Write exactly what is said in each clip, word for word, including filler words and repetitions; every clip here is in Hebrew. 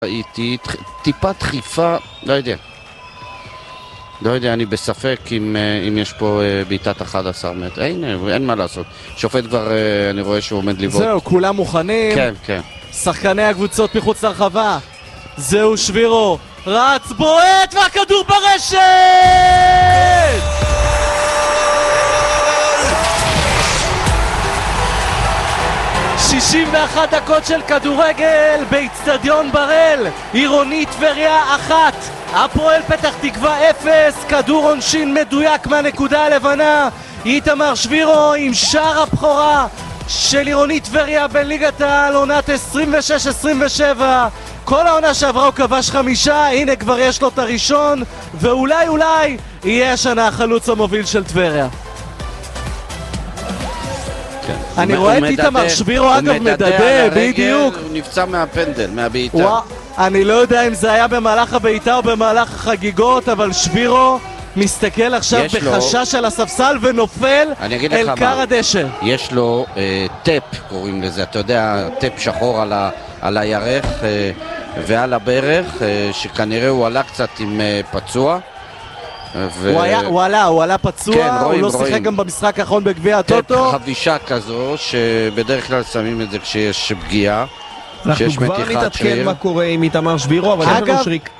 ראיתי טיפה דחיפה, לא יודע. לא יודע, אני בספק אם, אם יש פה בעיטת אחד עשר מטר. אין, אין מה לעשות. שופט כבר, אני רואה שהוא עומד לבעוט. זהו, כולם מוכנים. כן, כן. שחקני הקבוצות מחוץ לרחבה. זהו שבירו. רץ, בועט, והכדור ברשת! שישים ואחת דקות של כדורגל באצטדיון בראל. עירוני טבריה אחת, הפועל פתח תקווה אפס. כדור עונשין מדויק מהנקודה הלבנה. איתמר שבירו עם שער הבכורה של עירוני טבריה בליגת העל עונת עשרים ושש עשרים ושבע. כל העונה שעברה הוא כבש חמישה, הנה כבר יש לו את הראשון, ואולי אולי יהיה השנה החלוץ המוביל של טבריה. אני רואה את איתמר שבירו אגב מדדה, בדיוק. הוא נפצע מהפנדל, מהבעיטה. אני לא יודע אם זה היה במהלך הבעיטה או במהלך החגיגות, אבל שבירו מסתכל עכשיו בחשש על הספסל ונופל אל קר הדשא. יש לו טאפ, קוראים לזה, אתה יודע, טאפ שחור על הירך ועל הברך, שכנראה הוא עלה קצת עם פצוע. הוא עלה, הוא עלה פצוע, הוא לא שיחק גם במשחק האחרון בגביע הטוטו. חבישה כזו שבדרך כלל שמים את זה כשיש פגיעה. אנחנו כבר נתעדכן מה קורה עם איתמר שבירו, אבל יש לנו שריק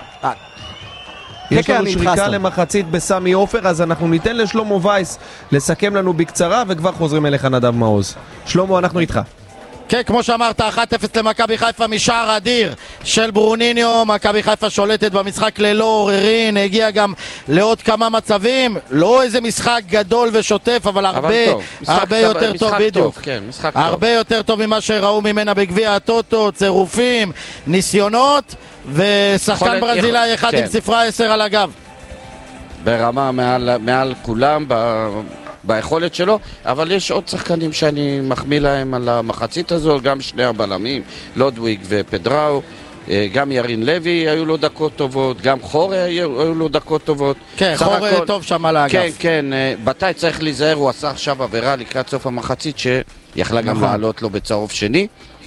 יש לנו שריקה למחצית בסמי עופר, אז אנחנו ניתן לשלמה וייס לסכם לנו בקצרה וכבר חוזרים אליך נדב מעוז. שלמה, אנחנו איתך. כן, כמו שאמרת, אחת אפס למכבי חיפה משער אדיר של ברוניניו. מכבי חיפה שולטת במשחק ללא עוררין, הגיע גם לעוד כמה מצבים, לא איזה משחק גדול ושוטף, אבל הרבה, הרבה יותר טוב, בדיוק. הרבה יותר טוב ממה שראו ממנה בגביע הטוטו, צירופים, ניסיונות, ושחקן ברזילאי אחד עם ספרה עשר על הגב. ברמה מעל כולם, ביכולת שלו, אבל יש עוד שחקנים שאני מחמיא להם על המחצית הזו, גם שני הבלמים, לודוויג ופדראו, גם ירין לוי היו לו דקות טובות, גם חורי היו לו דקות טובות. כן, חורי הכל... טוב שם על האגף. כן, כן, בתי צריך להיזהר, הוא עשה עכשיו עבירה לקראת סוף המחצית שיכלה גם לעלות לו בצהוב שני.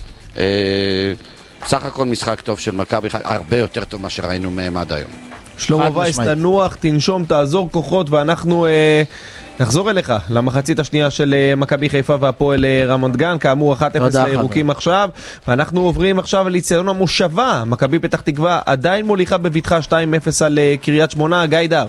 סך הכל משחק טוב של מכבי חיפה, הרבה יותר טוב מה שראינו מהם עד היום. שלמה וייס, תנוח, תנשום, תעזור כוחות, ואנחנו אה, נחזור אליך למחצית השנייה של אה, מכבי חיפה והפועל אה, רמת גן, כאמור אחת אפס לירוקים עכשיו, ואנחנו עוברים עכשיו לאצטדיון המושבה. מכבי פתח תקווה עדיין מוליכה בביטחה שתיים אפס על אה, קריית שמונה. גיא דר.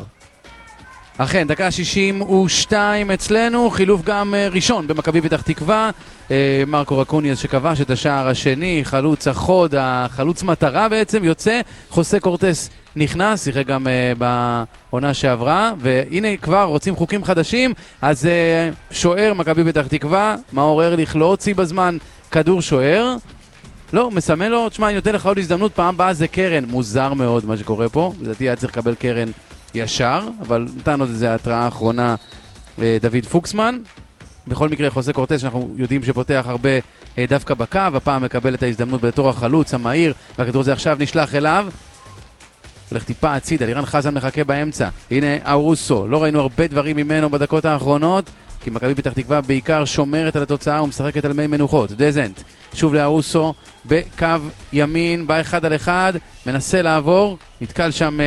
אכן, דקה שישים ושתיים אצלנו, חילוף גם uh, ראשון במכבי פתח תקווה, uh, מרקו רקוניאס שכבש את השער השני, חלוץ החוד, החלוץ מטרה בעצם, יוצא, חוסה קורטס נכנס, שיחק גם uh, בעונה שעברה, והנה כבר רוצים חוקים חדשים, אז uh, שוער מכבי פתח תקווה, מאור ארליך לא הוציא בזמן כדור שוער, לא, מסמן לו, תשמע, אני נותן לך עוד הזדמנות, פעם באה זה קרן, מוזר מאוד מה שקורה פה, לדעתי היה צריך לקבל קרן ישר, אבל נתן עוד איזה התראה האחרונה דוד פוקסמן. בכל מקרה חוסה קורטס שאנחנו יודעים שפותח הרבה דווקא בקו, הפעם מקבל את ההזדמנות בתור החלוץ המהיר, והכדור הזה עכשיו נשלח אליו, הולך טיפה הצידה, לירן חזן מחכה באמצע, הנה אורוסו, לא ראינו הרבה דברים ממנו בדקות האחרונות, כי מכבי פתח תקווה בעיקר שומרת על התוצאה ומשחקת על מי מנוחות. דזנט, שוב לאורוסו בקו ימין, בא אחד על אחד, מנסה לעבור, נתקל שם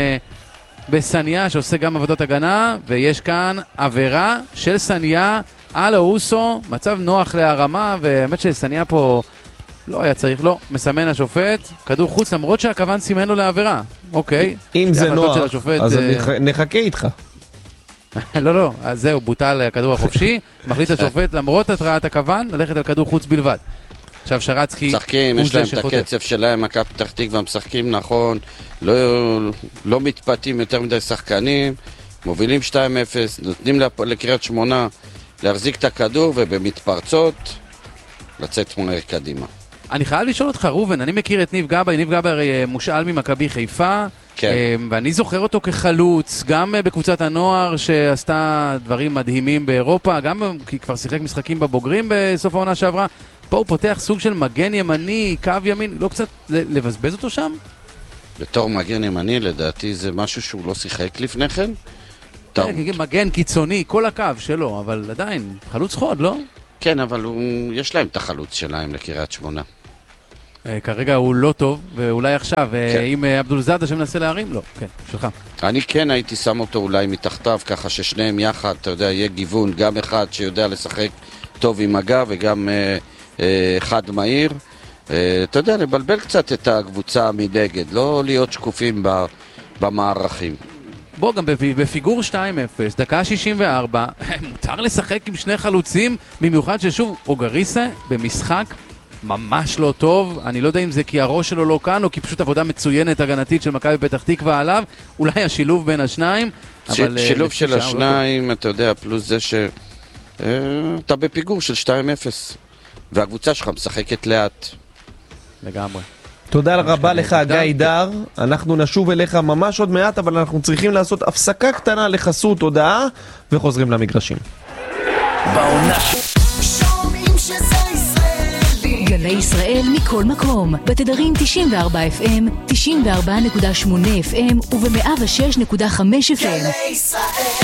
בסניה שעושה גם עבודות הגנה, ויש כאן עבירה של סניה על אורוסו, מצב נוח להרמה, והאמת שסניה פה לא היה צריך, לא, מסמן השופט, כדור חוץ למרות שהכוון סימן לו לעבירה. אוקיי. אם זה נוח, אז נחכה איתך. לא, לא, אז זהו, בוטל הכדור החופשי, מחליט השופט למרות התראת הכוון, ללכת על כדור חוץ בלבד. עכשיו שרצקי משחקים, יש להם את הקצב שלהם, מכבי פתח תקווה משחקים נכון, לא, לא מתפתים יותר מדי שחקנים, מובילים שתיים אפס, נותנים לקריית שמונה להחזיק את הכדור ובמתפרצות לצאת מהר קדימה. אני חייב לשאול אותך רובן, אני מכיר את ניב גבאי, ניב גבאי מושאל ממכבי חיפה, כן. ואני זוכר אותו כחלוץ, גם בקבוצת הנוער שעשתה דברים מדהימים באירופה, גם כי כבר שיחק משחקים בבוגרים בסוף העונה שעברה, פה הוא פותח סוג של מגן ימני, קו ימין, לא קצת לבזבז אותו שם? בתור מגן ימני, לדעתי זה משהו שהוא לא שיחק לפני כן. מגן קיצוני, כל הקו שלו, אבל עדיין, חלוץ חוד, לא? כן, אבל יש להם את החלוץ שלהם לקריית שמונה. כרגע הוא לא טוב, ואולי עכשיו, אם אבדול זאדה שמנסה להרים, לא, כן, שלך. אני כן הייתי שם אותו אולי מתחתיו, ככה ששניהם יחד, אתה יודע, יהיה גיוון, גם אחד שיודע לשחק טוב עם הגב, וגם אחד מהיר. אתה יודע, לבלבל קצת את הקבוצה מנגד, לא להיות שקופים במערכים. בוא, גם בפיגור שתיים אפס, דקה שישים וארבע, מותר לשחק עם שני חלוצים, במיוחד ששוב, אוגריסה במשחק ממש לא טוב. אני לא יודע אם זה כי הראש שלו לא כאן, או כי פשוט עבודה מצוינת הגנתית של מכבי פתח תקווה עליו, אולי השילוב בין השניים. ש- אבל שילוב של השניים, לא אתה יודע, פלוס זה ש... אתה בפיגור של שתיים אפס, והקבוצה שלך משחקת לאט. לגמרי. תודה רבה לך גיא דר, אנחנו נשוב אליך ממש עוד מעט, אבל אנחנו צריכים לעשות הפסקה קטנה לחסות הודעה וחוזרים למגרשים. גלי ישראל מכל מקום, בתדרים תשעים וארבע אף אם, תשעים וארבע נקודה שמונה אף אם וב-מאה ושש נקודה חמש אף אם. גלי ישראל.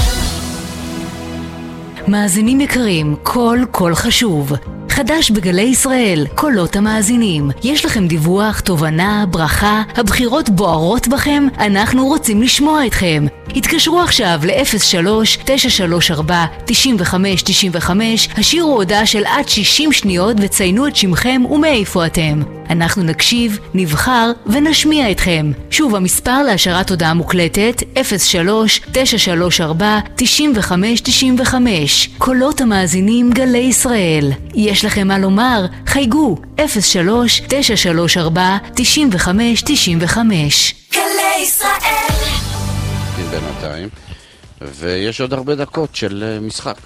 מאזינים יקרים, כל קול חשוב. חדש בגלי ישראל, קולות המאזינים. יש לכם דיווח, תובנה, ברכה, הבחירות בוערות בכם? אנחנו רוצים לשמוע אתכם. התקשרו עכשיו ל-אפס שלוש תשע שלוש ארבע תשעים וחמש תשעים וחמש, השאירו הודעה של עד שישים שניות וציינו את שמכם ומאיפה אתם. אנחנו נקשיב, נבחר ונשמיע אתכם. שוב, המספר להשארת הודעה מוקלטת אפס שלוש תשע שלוש ארבע תשעים וחמש תשעים וחמש. קולות המאזינים גלי ישראל. יש לכם מה לומר? חייגו אפס שלוש תשע שלוש ארבע תשעים וחמש תשעים וחמש. גלי ישראל. בינתיים, ויש עוד הרבה דקות של משחק.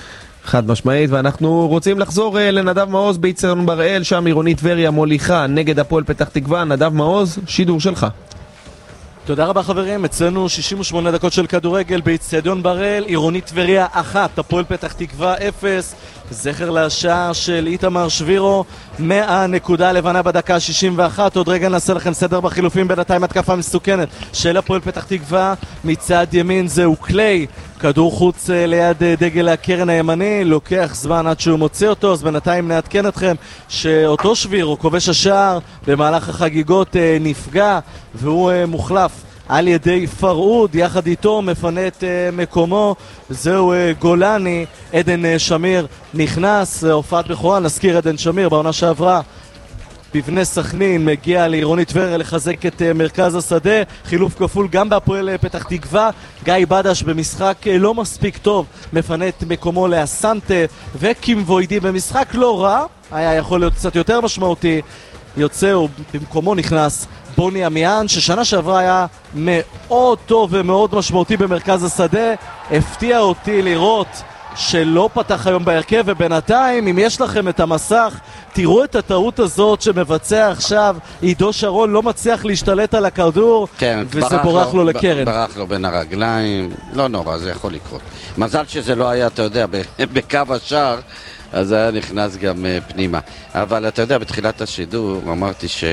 חד משמעית, ואנחנו רוצים לחזור לנדב מעוז באיצטדיון בראל, שם עירונית טבריה מוליכה נגד הפועל פתח תקווה. נדב מעוז, שידור שלך. תודה רבה חברים, אצלנו שישים ושמונה דקות של כדורגל באיצטדיון בראל, עירונית טבריה אחת, הפועל פתח תקווה אפס, זכר לשער של איתמר שבירו, מאה נקודה לבנה בדקה שישים ואחת. עוד רגע נעשה לכם סדר בחילופים, בינתיים התקפה מסוכנת של הפועל פתח תקווה, מצד ימין זהו קליי, כדור חוץ ליד דגל הקרן הימני, לוקח זמן עד שהוא מוצא אותו, אז בינתיים נעדכן אתכם שאותו שבירו, כובש השער, במהלך החגיגות נפגע והוא מוחלף על ידי פרעוד, יחד איתו מפנה את uh, מקומו, זהו uh, גולני. עדן uh, שמיר נכנס, uh, הופעת בכורה, נזכיר עדן שמיר בעונה שעברה בבני סכנין, מגיע לעירונית טבריה לחזק את uh, מרכז השדה. חילוף כפול גם בהפועל uh, פתח תקווה, גיא בדש במשחק uh, לא מספיק טוב, מפנה את מקומו לאסנטה, וקים ווידי במשחק לא רע, היה יכול להיות קצת יותר משמעותי, יוצא ובמקומו נכנס בוני אמיאן, ששנה שעברה היה מאוד טוב ומאוד משמעותי במרכז השדה. הפתיע אותי לראות שלא פתח היום בהרכב, ובינתיים אם יש לכם את המסך תראו את הטעות הזאת שמבצע עכשיו עידו שרון, לא מצליח להשתלט על הכדור, כן, וזה בורח לו, לו לקרן, ברח לו בין הרגליים, לא נורא, זה יכול לקרות. מזל שזה לא היה, אתה יודע, בקו השער, אז היה נכנס גם פנימה. אבל אתה יודע, בתחילת השידור אמרתי ש...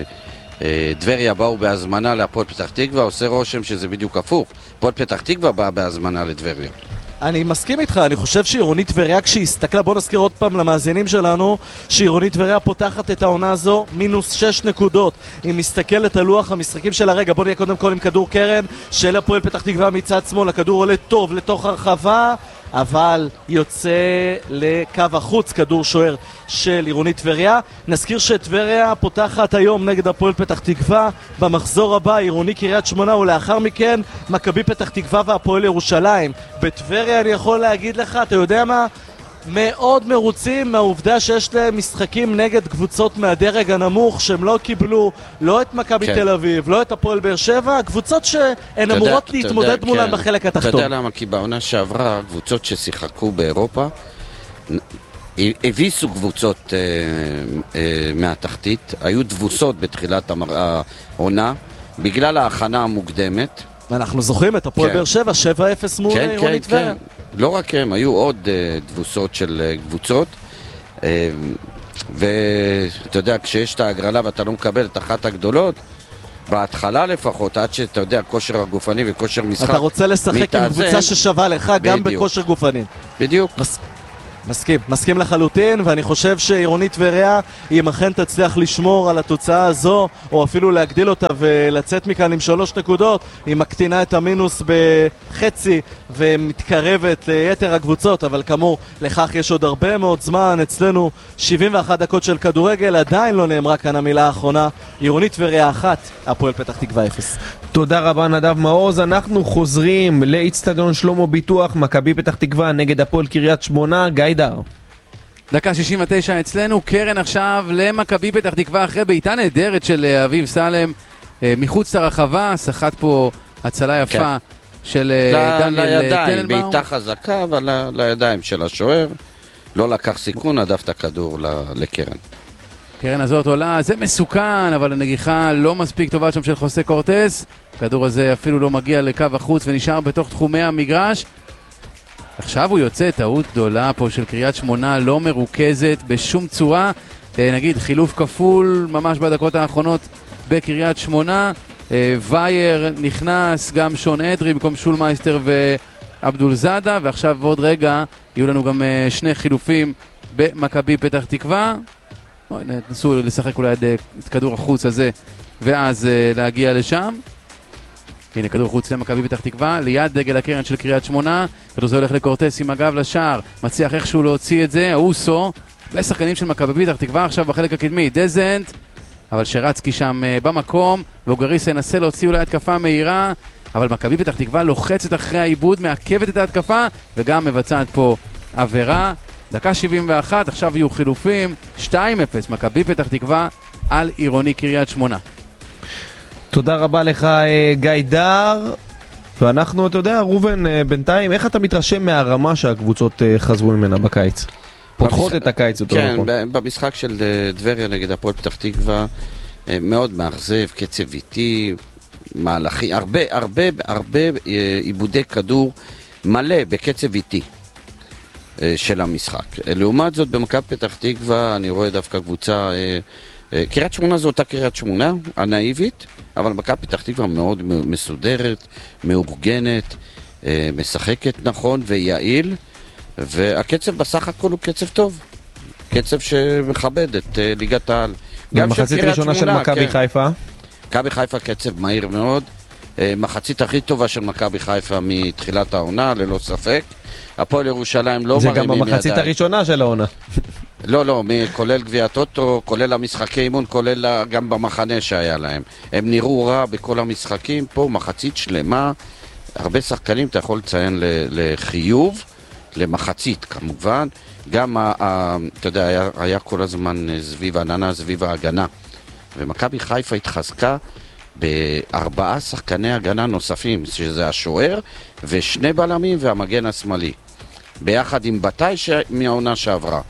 טבריה באו בהזמנה להפועל פתח תקווה, עושה רושם שזה בדיוק הפוך. הפועל פתח תקווה באה בהזמנה לטבריה. אני מסכים איתך, אני חושב שעירונית טבריה כשהסתכלה, בוא נזכיר עוד פעם למאזינים שלנו שעירונית טבריה פותחת את העונה הזו מינוס שש נקודות. היא מסתכלת על לוח המשחקים של הרגע, בוא נהיה קודם כל עם כדור קרן של הפועל פתח תקווה מצד שמאל, הכדור עולה טוב לתוך הרחבה, אבל יוצא לקו החוץ, כדור שוער של עירונית טבריה. נזכיר שטבריה פותחת היום נגד הפועל פתח תקווה, במחזור הבא עירוני קריית שמונה, ולאחר מכן מכבי פתח תקווה והפועל ירושלים. בטבריה אני יכול להגיד לך, אתה יודע מה? מאוד מרוצים מהעובדה שיש להם משחקים נגד קבוצות מהדרג הנמוך, שהם לא קיבלו לא את מכבי כן. תל אביב, לא את הפועל באר שבע, קבוצות שהן אמורות יודע, להתמודד יודע, מולן כן. בחלק התחתון. אתה יודע למה? כי בעונה שעברה קבוצות ששיחקו באירופה הביסו קבוצות אה, אה, מהתחתית, היו דבוסות בתחילת העונה בגלל ההכנה המוקדמת. אנחנו זוכרים את הפועל כן. באר שבע, שבע אפס מול כן, עירונית כן, טבריה. כן. לא רק הם, היו עוד uh, דבוסות של uh, קבוצות, uh, ואתה יודע, כשיש את ההגרלה ואתה לא מקבל את אחת הגדולות, בהתחלה לפחות, עד שאתה יודע, כושר הגופני וכושר משחק אתה רוצה לשחק מתאזן, עם קבוצה ששווה לך בדיוק. גם בכושר גופני. בדיוק. מס... מסכים, מסכים לחלוטין, ואני חושב שעירונית טבריה, אם אכן תצליח לשמור על התוצאה הזו, או אפילו להגדיל אותה ולצאת מכאן עם שלוש נקודות, היא מקטינה את המינוס בחצי ומתקרבת ליתר הקבוצות, אבל כאמור, לכך יש עוד הרבה מאוד זמן. אצלנו שבעים ואחת דקות של כדורגל, עדיין לא נאמרה כאן המילה האחרונה. עירונית טבריה אחת, הפועל פתח תקווה אפס. תודה רבה נדב מעוז. אנחנו חוזרים לאצטדיון שלמה ביטוח, מכבי פתח תקווה נגד הפועל קריית שמונה. גיידר. דקה שישים ותשע אצלנו, קרן עכשיו למכבי פתח תקווה אחרי בעיטה נהדרת של אביב סלם מחוץ לרחבה, שחט פה הצלה יפה כן. של דניאל טננבאום. בעיטה חזקה, אבל לידיים של השוער, לא לקח סיכון, עדף את הכדור לקרן. קרן הזאת עולה, זה מסוכן, אבל הנגיחה לא מספיק טובה שם של חוסה קורטס. הכדור הזה אפילו לא מגיע לקו החוץ ונשאר בתוך תחומי המגרש. עכשיו הוא יוצא, טעות גדולה פה של קריית שמונה, לא מרוכזת בשום צורה. נגיד חילוף כפול ממש בדקות האחרונות בקריית שמונה. וייר נכנס, גם שון אדרי במקום שולמייסטר ואבדול זאדה, ועכשיו עוד רגע יהיו לנו גם שני חילופים במכבי פתח תקווה. נסו לשחק אולי את כדור החוץ הזה ואז להגיע לשם. הנה כדור חוץ למכבי פתח תקווה, ליד דגל הקרן של קריית שמונה. כדור זה הולך לקורטס עם הגב לשער, מצליח איכשהו להוציא את זה, אוסו ושחקנים של מכבי פתח תקווה עכשיו בחלק הקדמי, דזנט, אבל שרצקי שם במקום, ואוגריסה ינסה להוציא אולי התקפה מהירה, אבל מכבי פתח תקווה לוחצת אחרי העיבוד, מעכבת את ההתקפה וגם מבצעת פה עבירה. דקה שבעים ואחת, עכשיו יהיו חילופים, שתיים אפס, מכבי פתח תקווה על עירוני קריית שמונה. תודה רבה לך גיידר. ואנחנו, אתה יודע, רובן, בינתיים, איך אתה מתרשם מהרמה שהקבוצות חזרו ממנה בקיץ? פותחות את הקיץ יותר כן, נכון. במשחק של טבריה נגד הפועל פתח תקווה, מאוד מאכזב, קצב איטי, מהלכי, הרבה, הרבה, הרבה עיבודי כדור מלא בקצב איטי של המשחק. לעומת זאת, במכבי פתח תקווה אני רואה דווקא קבוצה, קריית שמונה זו אותה קריית שמונה, הנאיבית, אבל מכבי פתח תקווה מאוד מסודרת, מאורגנת, משחקת נכון ויעיל, והקצב בסך הכל הוא קצב טוב, קצב שמכבד את ליגת העל. במחצית ראשונה של מכבי חיפה? מכבי חיפה קצב מהיר מאוד, מחצית הכי טובה של מכבי חיפה מתחילת העונה, ללא ספק. הפועל ירושלים לא מרימים ידיים. זה גם במחצית הראשונה של העונה. לא, לא, כולל גביע הטוטו, כולל המשחקי אימון, כולל גם במחנה שהיה להם. הם נראו רע בכל המשחקים, פה מחצית שלמה, הרבה שחקנים אתה יכול לציין לחיוב, למחצית כמובן, גם, אתה יודע, היה, היה כל הזמן סביב העננה, סביב ההגנה, ומכבי חיפה התחזקה בארבעה שחקני הגנה נוספים, שזה השוער ושני בלמים והמגן השמאלי, ביחד עם בתאי מהעונה שעברה.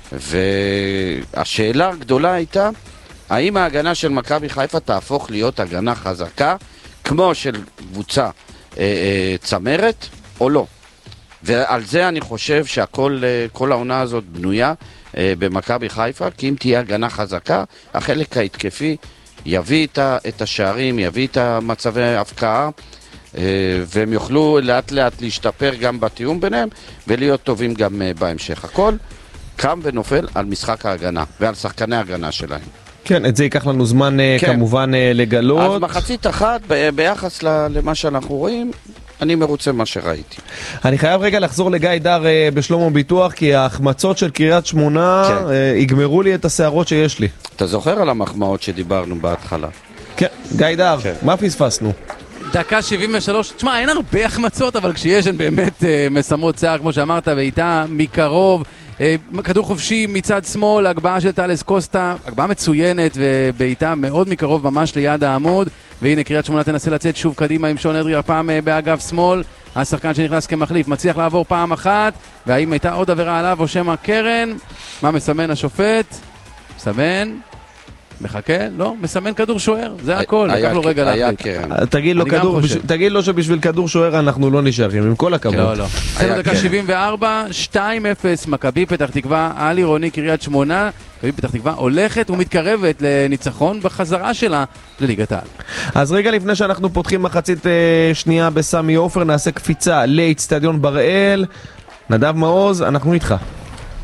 והשאלה הגדולה הייתה, האם ההגנה של מכבי חיפה תהפוך להיות הגנה חזקה, כמו של קבוצה אה, אה, צמרת, או לא? ועל זה אני חושב שהכל, כל העונה הזאת בנויה אה, במכבי חיפה, כי אם תהיה הגנה חזקה, החלק ההתקפי יביא את השערים, יביא את המצבי ההפקעה, והם יוכלו לאט לאט להשתפר גם בתיאום ביניהם, ולהיות טובים גם בהמשך. הכל קם ונופל על משחק ההגנה, ועל שחקני ההגנה שלהם. כן, את זה ייקח לנו זמן כן. כמובן לגלות. אז מחצית אחת, ביחס למה שאנחנו רואים, אני מרוצה מה שראיתי. אני חייב רגע לחזור לגיא דר בשלמה ביטוח, כי ההחמצות של קריית שמונה כן. יגמרו לי את השערות שיש לי. אתה זוכר על המחמאות שדיברנו בהתחלה? כן, גיא דר, כן. מה פספסנו? דקה שבעים ושלוש, תשמע, אין הרבה החמצות, אבל כשיש הן באמת אה, מסמות שיער, כמו שאמרת, ואיתה מקרוב, אה, כדור חופשי מצד שמאל, הגבהה של טלס קוסטה, הגבהה מצוינת, ובאיתה מאוד מקרוב ממש ליד העמוד, והנה קריית שמונה תנסה לצאת שוב קדימה עם שון אדרי, הפעם אה, באגף שמאל, השחקן שנכנס כמחליף, מצליח לעבור פעם אחת, והאם הייתה עוד עבירה עליו או שמה קרן, מה מסמן השופט? מסמן... מחכה? לא, מסמן כדור שוער, זה הכל, לקח לו רגע להחליט. תגיד לו שבשביל כדור שוער אנחנו לא נשארים, עם כל הכבוד. לא, לא. זה דקה שבעים וארבע, שתיים אפס, מכבי פתח תקווה על עירוני קריית שמונה. מכבי פתח תקווה הולכת ומתקרבת לניצחון בחזרה שלה לליגת העל. אז רגע לפני שאנחנו פותחים מחצית שנייה בסמי עופר, נעשה קפיצה לאצטדיון בראל. נדב מעוז, אנחנו איתך.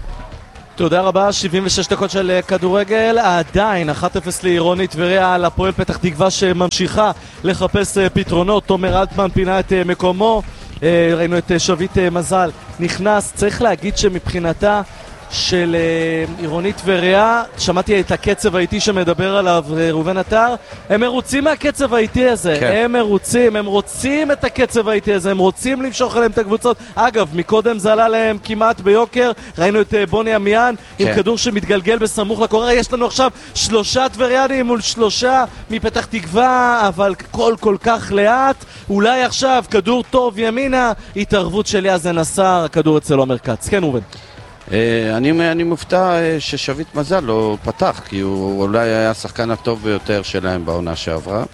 תודה רבה, שבעים ושש דקות של כדורגל, עדיין אחת אפס לעירונית טבריה על הפועל פתח תקווה שממשיכה לחפש פתרונות. תומר אלטמן פינה את מקומו, ראינו את שביט מזל נכנס. צריך להגיד שמבחינתה של עירונית טבריה, שמעתי את הקצב האיטי שמדבר עליו ראובן עטר, הם מרוצים מהקצב האיטי הזה, כן. הם מרוצים, הם רוצים את הקצב האיטי הזה, הם רוצים למשוך עליהם את הקבוצות. אגב, מקודם זה עלה להם כמעט ביוקר, ראינו את בוני עמיאן כן. עם כדור שמתגלגל בסמוך לקורה. יש לנו עכשיו שלושה טבריאנים מול שלושה מפתח תקווה, אבל כל כל כך לאט. אולי עכשיו כדור טוב ימינה, התערבות של יאזן נסר, הכדור אצל עומר כץ. כן ראובן. אני, אני מופתע ששביט מזל לא פתח, כי הוא אולי היה השחקן הטוב ביותר שלהם בעונה שעברה.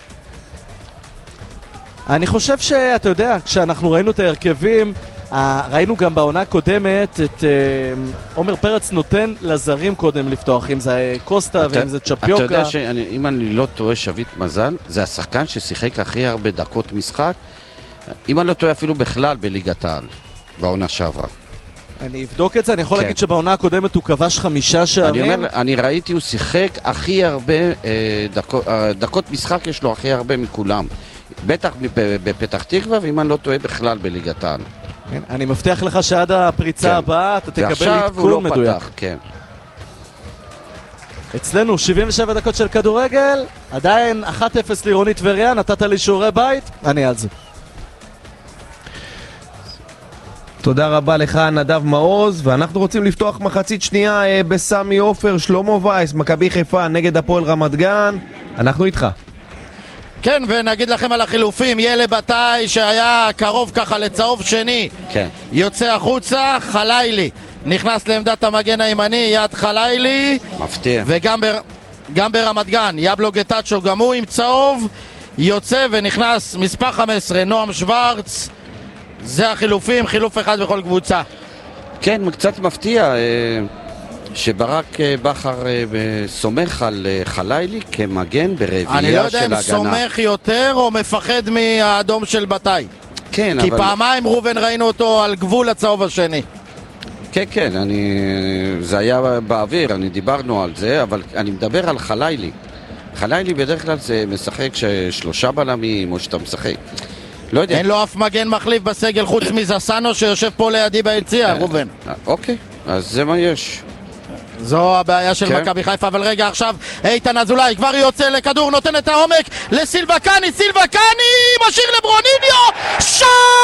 אני חושב שאתה יודע, כשאנחנו ראינו את ההרכבים, ראינו גם בעונה הקודמת את עומר פרץ נותן לזרים קודם לפתוח, אם זה קוסטה ואם זה צ'פיוקה. אתה יודע שאם אני לא טועה, שביט מזל זה השחקן ששיחק הכי הרבה דקות משחק, אם אני לא טועה אפילו בכלל בליגת העל בעונה שעברה. אני אבדוק את זה, אני יכול כן. להגיד שבעונה הקודמת הוא כבש חמישה שערים. אני אומר, אני ראיתי, הוא שיחק הכי הרבה אה, דקות, אה, דקות משחק יש לו הכי הרבה מכולם. בטח בפתח תקווה, ואם אני לא טועה בכלל בליגת העל. כן, אני מבטיח לך שעד הפריצה כן. הבאה אתה תקבל עדכון לא מדויק. פתח, כן. אצלנו שבעים ושבע דקות של כדורגל, עדיין אחת אפס לעירונית טבריה, נתת לי שיעורי בית, אני על זה. תודה רבה לך נדב מעוז, ואנחנו רוצים לפתוח מחצית שנייה אה, בסמי עופר, שלמה וייס, מכבי חיפה נגד הפועל רמת גן. אנחנו איתך. כן, ונגיד לכם על החילופים, ילה בתאי שהיה קרוב ככה לצהוב שני, כן. יוצא החוצה, חלילי נכנס לעמדת המגן הימני, יד חלילי מפתיע, וגם בר... גם ברמת גן יבלו גטאצ'ו גם הוא עם צהוב, יוצא ונכנס מספר חמש עשרה נועם שוורץ. זה החילופים, חילוף אחד בכל קבוצה. כן, קצת מפתיע שברק בכר סומך על חלילי כמגן ברביעייה של הגנה. אני לא יודע אם סומך יותר או מפחד מהאדום של בתאי. כן, כי אבל... פעמיים רובן ראינו אותו על גבול הצהוב השני. כן, כן, אני... זה היה באוויר, אני דיברנו על זה, אבל אני מדבר על חלילי. חלילי בדרך כלל זה משחק שלושה בלמים או שאתה משחק. לא יודע. אין לו אף מגן מחליף בסגל חוץ מזסנו שיושב פה לידי ביציע, רובן. אוקיי, אז זה מה יש. זו הבעיה של מכבי חיפה, אבל רגע עכשיו איתן אזולאי כבר יוצא לכדור, נותן את העומק לסילבה קאני, סילבה קאני משאיר לברוניניו, שער!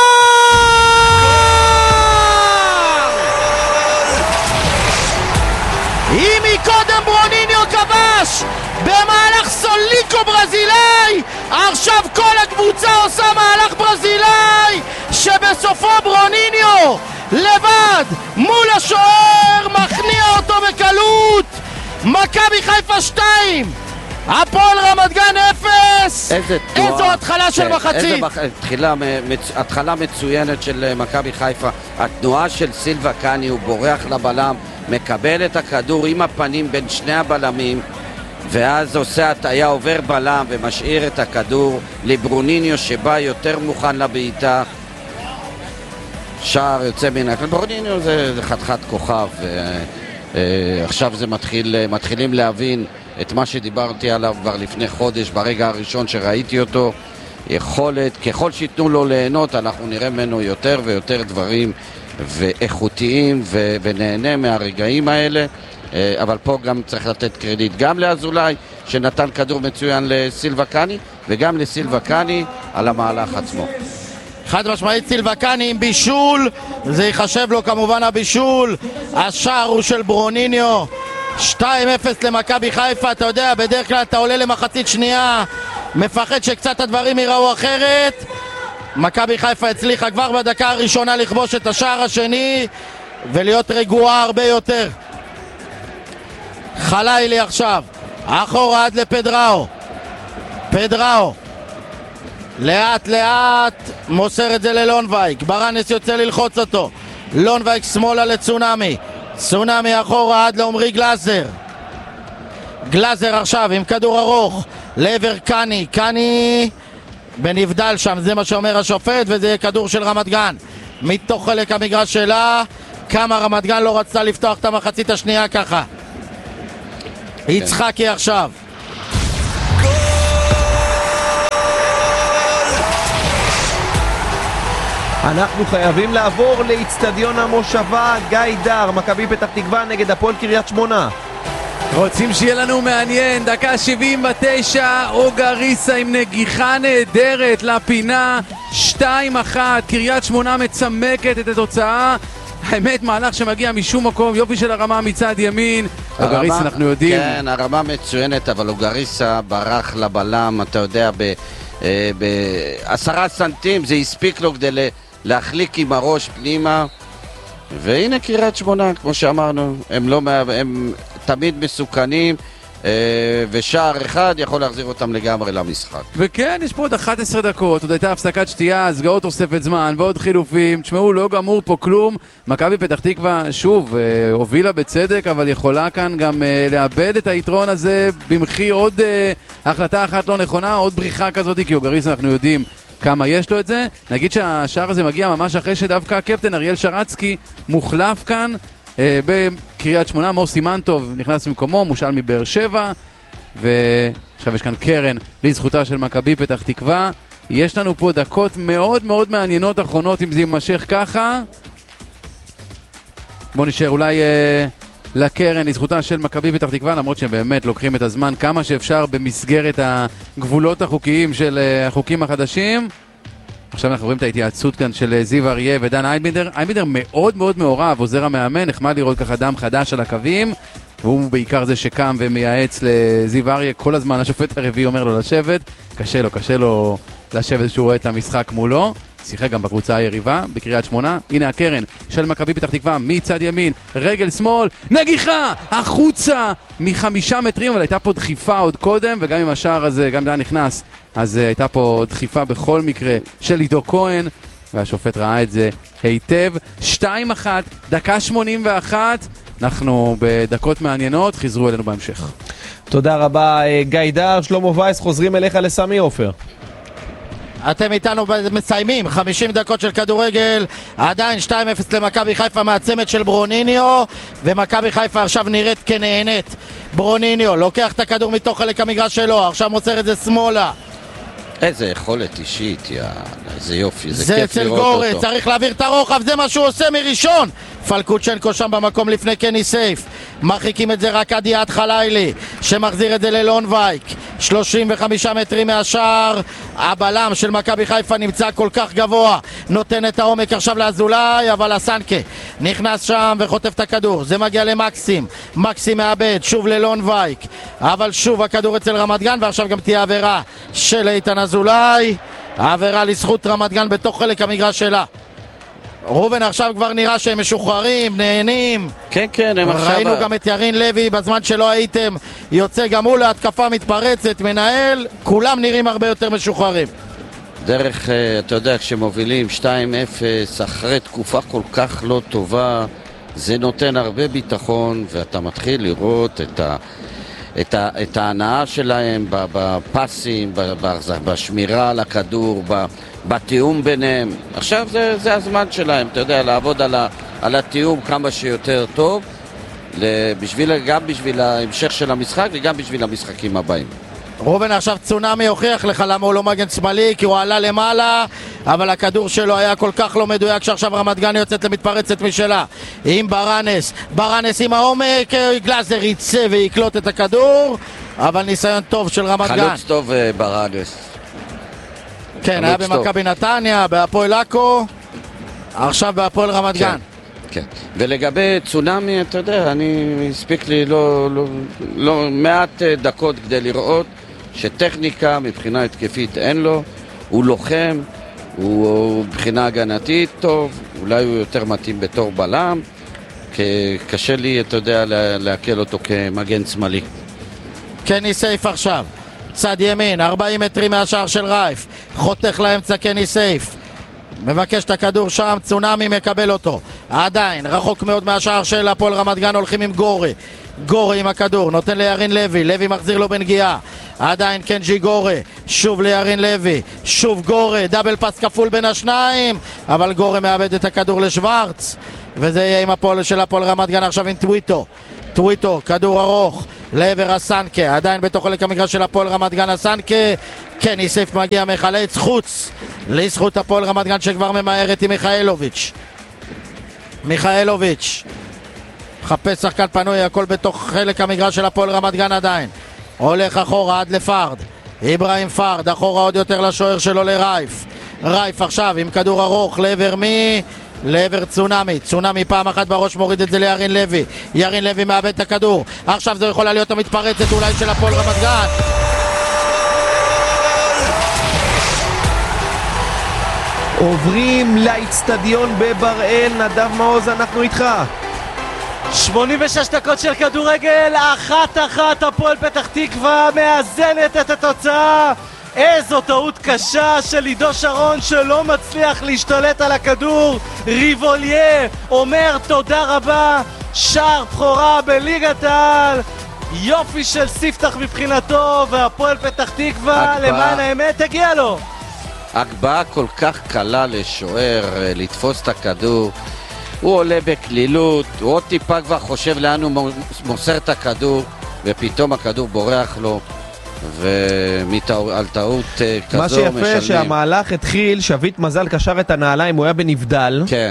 אם מקודם ברוניניו כבש במהלך סוליקו ברזילאי, עכשיו כל הקבוצה עושה מהלך ברזילאי שבסופו ברוניניו לבד מול השוער מכניע אותו בקלות. מכבי חיפה שתיים, הפועל רמת גן אפס. איזה תנועה, איזו התחלה של מחצית, התחלה מצוינת של מכבי חיפה. התנועה של סילבה קאני, הוא בורח לבלם, מקבל את הכדור עם הפנים בין שני הבלמים, ואז עושה הטעיה, עובר בלם ומשאיר את הכדור לברוניניו שבא יותר מוכן לבעיטה. שער יוצא מן הכלל. ברוניניו זה, זה חתיכת כוכב, ועכשיו זה מתחיל, מתחילים להבין את מה שדיברתי עליו כבר לפני חודש ברגע הראשון שראיתי אותו. יכולת, ככל שיתנו לו ליהנות אנחנו נראה ממנו יותר ויותר דברים ואיכותיים, ו- ונהנה מהרגעים האלה. אבל פה גם צריך לתת קרדיט גם לאזולאי שנתן כדור מצוין לסילבה קאני, וגם לסילבה קאני על המהלך עצמו. חד משמעית סילבה קאני עם בישול, זה ייחשב לו כמובן הבישול. השער הוא של ברוניניו, שתיים אפס למכבי חיפה. אתה יודע, בדרך כלל אתה עולה למחצית שנייה מפחד שקצת הדברים ייראו אחרת. מכבי חיפה הצליחה כבר בדקה הראשונה לכבוש את השער השני ולהיות רגועה הרבה יותר. חלילי עכשיו אחורה עד לפדראו, פדראו לאט לאט מוסר את זה ללונבייק, ברנס יוצא ללחוץ אותו, לונבייק שמאלה לצונמי, צונמי אחורה עד לעומרי גלאזר, גלאזר עכשיו עם כדור ארוך לעבר קאני, קאני בנבדל שם, זה מה שאומר השופט, וזה כדור של רמת גן מתוך חלק המגרש שלה. כמה רמת גן לא רצתה לפתוח את המחצית השנייה ככה. יצחקי עכשיו. אנחנו חייבים לעבור לאצטדיון המושבה. גיא דר, מכבי פתח תקווה נגד הפועל קריית שמונה. רוצים שיהיה לנו מעניין, דקה שבעים ותשע, אוגריסה עם נגיחה נהדרת לפינה, שתיים אחת, קריית שמונה מצמקת את התוצאה. האמת, מהלך שמגיע משום מקום, יופי של הרמה מצד ימין. אוגריסה אנחנו יודעים. כן, הרמה מצוינת, אבל אוגריסה ברח לבלם, אתה יודע, בעשרה סנטים, זה הספיק לו כדי להחליק עם הראש פנימה. והנה קריית שמונה, כמו שאמרנו, הם לא, הם תמיד מסוכנים, ושער אחד יכול להחזיר אותם לגמרי למשחק. וכן, יש פה עוד אחת עשרה דקות, עוד הייתה הפסקת שתייה, סגרות תוספת זמן ועוד חילופים. תשמעו, לא גמור פה כלום. מכבי פתח תקווה שוב הובילה בצדק, אבל יכולה כאן גם לאבד את היתרון הזה במחיר עוד החלטה אחת לא נכונה, עוד בריחה כזאת, כי אוגריסה אנחנו יודעים כמה יש לו את זה. נגיד שהשער הזה מגיע ממש אחרי שדווקא הקפטן אריאל שרצקי מוחלף כאן אה, בקריית שמונה. מור סימנטוב נכנס במקומו, מושל מבאר שבע, ועכשיו יש כאן קרן לזכותה של מכבי פתח תקווה. יש לנו פה דקות מאוד מאוד מעניינות אחרונות אם זה יימשך ככה. בוא נשאר אולי אה, לקרן לזכותה של מכבי פתח תקווה, למרות שהם באמת לוקחים את הזמן כמה שאפשר במסגרת הגבולות החוקיים של אה, החוקים החדשים. עכשיו אנחנו רואים את ההתייעצות כאן של זיו אריה ודן איינבינדר. איינבינדר מאוד מאוד מעורב, עוזר המאמן, נחמד לראות ככה דם חדש על הקווים, והוא בעיקר זה שקם ומייעץ לזיו אריה, כל הזמן השופט הרביעי אומר לו לשבת, קשה לו, קשה לו לשבת שהוא רואה את המשחק מולו. שיחק גם בקבוצה היריבה בקריית שמונה. הנה הקרן של מכבי פתח תקווה מצד ימין, רגל שמאל, נגיחה החוצה מחמישה מטרים, אבל הייתה פה דחיפה עוד קודם, וגם עם השער הזה, גם דן נכנס, אז uh, הייתה פה דחיפה בכל מקרה של עידו כהן, והשופט ראה את זה היטב. שתיים אחת, דקה שמונים ואחת, אנחנו בדקות מעניינות, חזרו אלינו בהמשך. תודה רבה גיא דר. שלמה וייס, חוזרים אליך לסמי עופר. אתם איתנו מסיימים, חמישים דקות של כדורגל, עדיין שתיים אפס למכבי חיפה מהצמד של ברוניניו, ומכבי חיפה עכשיו נראית כנהנית. ברוניניו לוקח את הכדור מתוך חלק המגרש שלו, עכשיו מוסר את זה שמאלה. איזה יכולת אישית, יאללה, איזה יופי, זה, זה כיף לראות גורי, אותו. זה צריך להעביר את הרוחב, זה מה שהוא עושה מראשון. פלקוצ'נקו שם במקום לפני קני סייף, מרחיקים את זה רק עד יעד חלילי שמחזיר את זה ללון וייק, שלושים וחמישה מטרים מהשער. הבלם של מכבי חיפה נמצא כל כך גבוה, נותן את העומק עכשיו לאזולאי, אבל הסנקה נכנס שם וחוטף את הכדור, זה מגיע למקסים, מקסים מאבד, שוב ללון וייק, אבל שוב הכדור אצל רמת גן, ועכשיו גם תהיה עבירה של איתן אזולאי, העבירה לזכות רמת גן בתוך חלק המגרש שלה. רובן, עכשיו כבר נראה שהם משוחררים, נהנים. כן, כן, הם עכשיו... ראינו גם את ירין לוי, בזמן שלא הייתם, יוצא גם הוא להתקפה מתפרצת, מנהל, כולם נראים הרבה יותר משוחררים. דרך, אתה יודע, כשמובילים שתיים אפס, אחרי תקופה כל כך לא טובה, זה נותן הרבה ביטחון, ואתה מתחיל לראות את ה... את, ה, את ההנאה שלהם בפסים, בשמירה על הכדור, בתיאום ביניהם. עכשיו זה, זה הזמן שלהם, אתה יודע, לעבוד על, ה, על התיאום כמה שיותר טוב, בשביל, גם בשביל ההמשך של המשחק וגם בשביל המשחקים הבאים. רובן, עכשיו צונאמי הוכיח לך למה הוא לא מגן שמאלי, כי הוא עלה למעלה, אבל הכדור שלו היה כל כך לא מדויק שעכשיו רמת גן יוצאת למתפרצת משלה עם ברנס, ברנס עם העומק, גלאזר יצא ויקלוט את הכדור, אבל ניסיון טוב של רמת גן. חלוץ טוב ברנס. כן, היה במכבי נתניה, בהפועל עכו, עכשיו בהפועל רמת גן. כן, ולגבי צונאמי, אתה יודע, אני הספיק לי לא, לא, לא מעט דקות כדי לראות שטכניקה מבחינה התקפית אין לו, הוא לוחם, הוא מבחינה הגנתית טוב, אולי הוא יותר מתאים בתור בלם, קשה לי, אתה יודע, להקל אותו כמגן שמאלי. קני סייף עכשיו, צד ימין, ארבעים מטרים מהשער של רייף, חותך לאמצע קני סייף, מבקש את הכדור שם, צונאמי מקבל אותו, עדיין רחוק מאוד מהשער של הפועל רמת גן, הולכים עם גורי, גורי עם הכדור, נותן לירין לוי, לוי מחזיר לו בנגיעה, עדיין קנג'י גורי, שוב לירין לוי, שוב גורי, דאבל פס כפול בין השניים, אבל גורי מאבד את הכדור לשוורץ, וזה יהיה עם הפועל של הפועל רמת גן עכשיו עם טוויטו. טוויטו, כדור ארוך לעבר הסנקה, עדיין בתוך חלק המגרש של הפועל רמת גן הסנקה. כן, איסף מגיע מחלץ חוץ לזכות הפועל רמת גן שכבר ממהרת עם מיכאלוביץ'. מיכאלוביץ' חפש שחקן פנוי, הכל בתוך חלק המגרש של הפועל רמת גן עדיין. הולך אחורה עד לפרד, איברהים פרד, אחורה עוד יותר לשוער שלו לרייף. רייף עכשיו עם כדור ארוך לעבר מי? לעבר צונמי. צונמי פעם אחת בראש מוריד את זה לירין לוי. ירין לוי מאבד את הכדור. עכשיו זו יכולה להיות המתפרצת אולי של הפועל רמת גן. עוברים לאצטדיון בבראל. נדב מעוז, אנחנו איתך. שמונים ושש דקות של כדורגל, אחת אחת הפועל פתח תקווה מאזנת את התוצאה. איזו טעות קשה של עידו שרון שלא מצליח להשתלט על הכדור. ריבוליה אומר תודה רבה, שער בכורה בליגת העל, יופי של ספתח מבחינתו, והפועל פתח תקווה למען האמת הגיע לו. הגבהה כל כך קלה לשוער לתפוס את הכדור, הוא עולה בקלילות, הוא עוד טיפה כבר חושב לאן הוא מוסר את הכדור, ופתאום הכדור בורח לו, ועל טעות כזו מה שיפה משלמים. שהמהלך התחיל, שביט מזל קשר את הנעליים, הוא היה בנבדל. כן.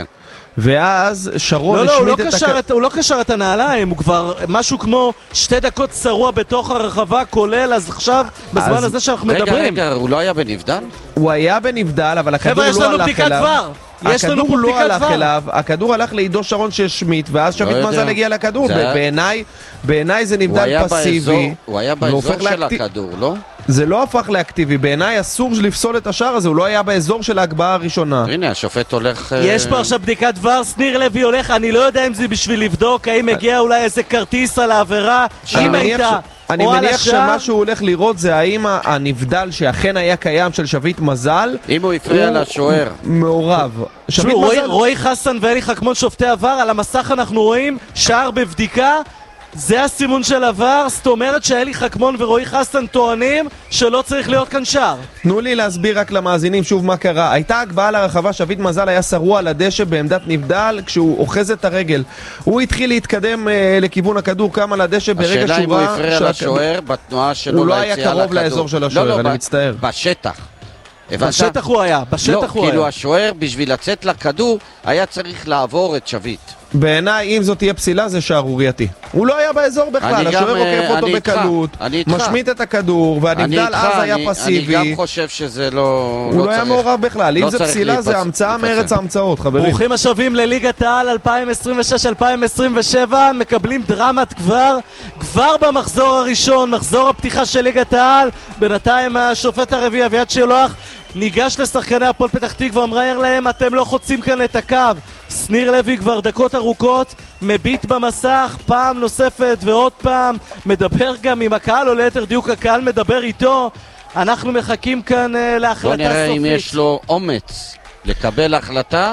ואז שרון לא, לא, הוא לא, את קשר את, הוא לא קשר את הנעליים, הוא כבר משהו כמו שתי דקות צרוע בתוך הרחבה, כולל, אז עכשיו, בזמן הזה שאנחנו רגע, מדברים. רגע, הוא לא היה בנבדל? הוא היה בנבדל, אבל הכדור חבר'ה, יש לא לנו הלך בדיקת אליו. דבר. יש לנו פה הכדור לא בדיקת הלך דבר. אליו, הכדור הלך לעידו שרון שהשמיט, ואז שביט לא מזל יודע. הגיע לכדור. זה... בעיניי, בעיניי זה נבדל פסיבי. באזור, הוא היה באזור של לאקטיב... הכדור, לא? זה לא הפך לאקטיבי, בעיניי אסור לפסול את השער הזה, הוא לא היה באזור של ההגבהה הראשונה. הנה, השופט הולך... יש פה עכשיו בדיקת דבר, שניר לוי הולך, אני לא יודע אם זה בשביל לבדוק, האם הגיע אולי איזה כרטיס על העבירה, אם הייתה, אני או על מניח השער. שמה שהוא הולך לראות זה האם הנבדל שאכן היה קיים של שביט מזל, אם הוא הפריע לשוער. מעורב. שביט תשמעו, רועי, מזל... רועי חסן ואלי חכמון שופטי עבר, על המסך אנחנו רואים שער בבדיקה, זה הסימון של עבר, זאת אומרת שאלי חכמון ורועי חסן טוענים שלא צריך להיות כאן שער. תנו לי להסביר רק למאזינים שוב מה קרה. הייתה הגבהה לרחבה, שביט מזל היה שרוע על הדשא בעמדת נבדל כשהוא אוחז את הרגל. הוא התחיל להתקדם אה, לכיוון הכדור, קם על הדשא ברגע השאלה אם הוא שהוא הפריע שהכ- לשוער בתנועה שלו הוא לא ליציאה היה קרוב לכדור. לאזור של השוער, לא, לא, אני ב- מצטער. בשטח. הבנת? בשטח הוא היה, בשטח לא, הוא כאילו היה. השוער בשביל לצאת לכדור היה צריך לעבור את שביט. בעיניי, אם זאת תהיה פסילה, זה שערורייתי. הוא לא היה באזור בכלל, אני השוער גם, עוקף אותו אני איתך, בקלות, אני איתך. משמיט את הכדור, אני והנבדל איתך, אז היה אני- פסיבי. אני גם חושב שזה לא... הוא לא היה צריך- מעורב בכלל. לא אם זה צריך פסילה, זה להיפס- המצאה להיפסל. מארץ ההמצאות, חברים. ברוכים השבים לליגת העל אלפיים עשרים ושש אלפיים עשרים ושבע, מקבלים דרמת כבר, כבר במחזור הראשון, מחזור הפתיחה של ליגת העל. בינתיים השופט הרביעי אביעד שילוח ניגש לשחקני הפועל פתח תקווה, אמר להם אתם לא חוצים כאן את הקו. שניר לוי כבר דקות ארוכות מביט במסך פעם נוספת ועוד פעם, מדבר גם עם הקהל, או ליתר דיוק הקהל מדבר איתו. אנחנו מחכים כאן uh, להחלטה סופית. בוא נראה אם יש לו אומץ לקבל החלטה.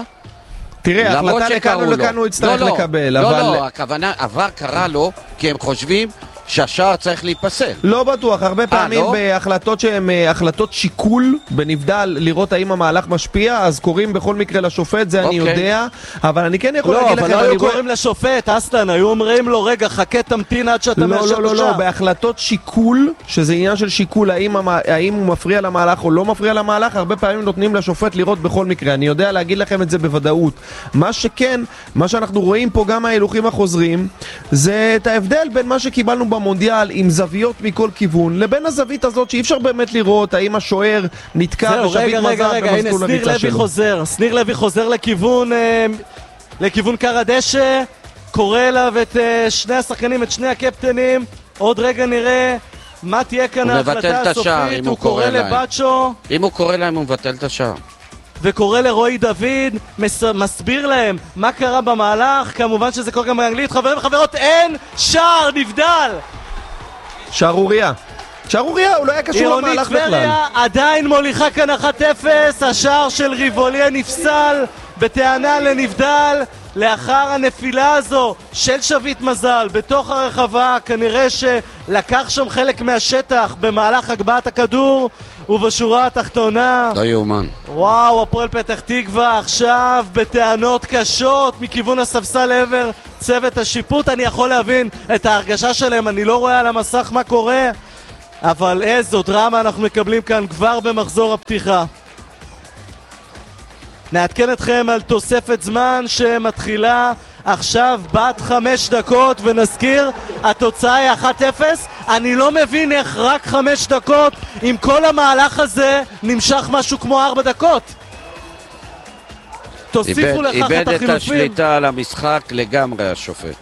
תראה, למרות החלטה לכאן שקראו או לו. לכאן הוא יצטרך לא, לא, לקבל, לא, אבל... לא, הכוונה, עבר קרה לו, כי הם חושבים שהשער צריך להיפסל. לא בטוח, הרבה פעמים לא? בהחלטות שהן אה, החלטות שיקול בנבדל לראות האם המהלך משפיע, אז קוראים בכל מקרה לשופט, זה אני אוקיי. יודע, אבל אני כן יכול לא, להגיד אבל לכם, לא אני היו רואה... קוראים לשופט, אסלן, היו אומרים לו רגע חכה תמתין עד שאתה לא, מאשר לא, לא, לא, בשער. בהחלטות שיקול, שזה עניין של שיקול, האם, המ... האם הוא מפריע למהלך או לא מפריע למהלך, הרבה פעמים נותנים לשופט לראות בכל מקרה, אני יודע להגיד לכם את זה בוודאות. מה שכן, מה שאנחנו רואים פה גם ההילוכים החוזרים, זה את ההבדל בין מה שקיבלנו במונדיאל עם זוויות מכל כיוון, לבין הזווית הזאת שאי אפשר באמת לראות האם השוער נתקע זהו, ושביט רגע, רגע, מזל רגע, הנה במסלול שניר הריצה לוי שלו. חוזר, שניר לוי חוזר לכיוון, אה, לכיוון קר הדשא, קורא אליו את אה, שני השחקנים, את שני הקפטנים, עוד רגע נראה מה תהיה כאן הוא מבטל ההחלטה את השער, הסופית, אם הוא הוא קורא קורא להם. לבצ'ו אם הוא קורא להם הוא מבטל את השער. וקורא לרועי דוד, מס, מסביר להם מה קרה במהלך, כמובן שזה קורה גם באנגלית, חברים וחברות, אין שער, נבדל! שערוריה. שערוריה, הוא לא היה קשור עירונית למהלך בכלל. טבריה עדיין מוליכה כאן אחת אפס, השער של ריבוליה נפסל בטענה לנבדל לאחר הנפילה הזו של שביט מזל בתוך הרחבה, כנראה שלקח שם חלק מהשטח במהלך הגבהת הכדור, ובשורה התחתונה... לא יאומן. וואו, הפועל פתח תקווה עכשיו בטענות קשות מכיוון הספסל לעבר צוות השיפוט. אני יכול להבין את ההרגשה שלהם, אני לא רואה על המסך מה קורה, אבל איזו דרמה אנחנו מקבלים כאן כבר במחזור הפתיחה. נעדכן אתכם על תוספת זמן שמתחילה עכשיו בת חמש דקות, ונזכיר, התוצאה היא אחת אפס. אני לא מבין איך רק חמש דקות, אם כל המהלך הזה נמשך משהו כמו ארבע דקות. תוסיפו לכך את החילופים. איבד את השליטה על המשחק לגמרי השופט.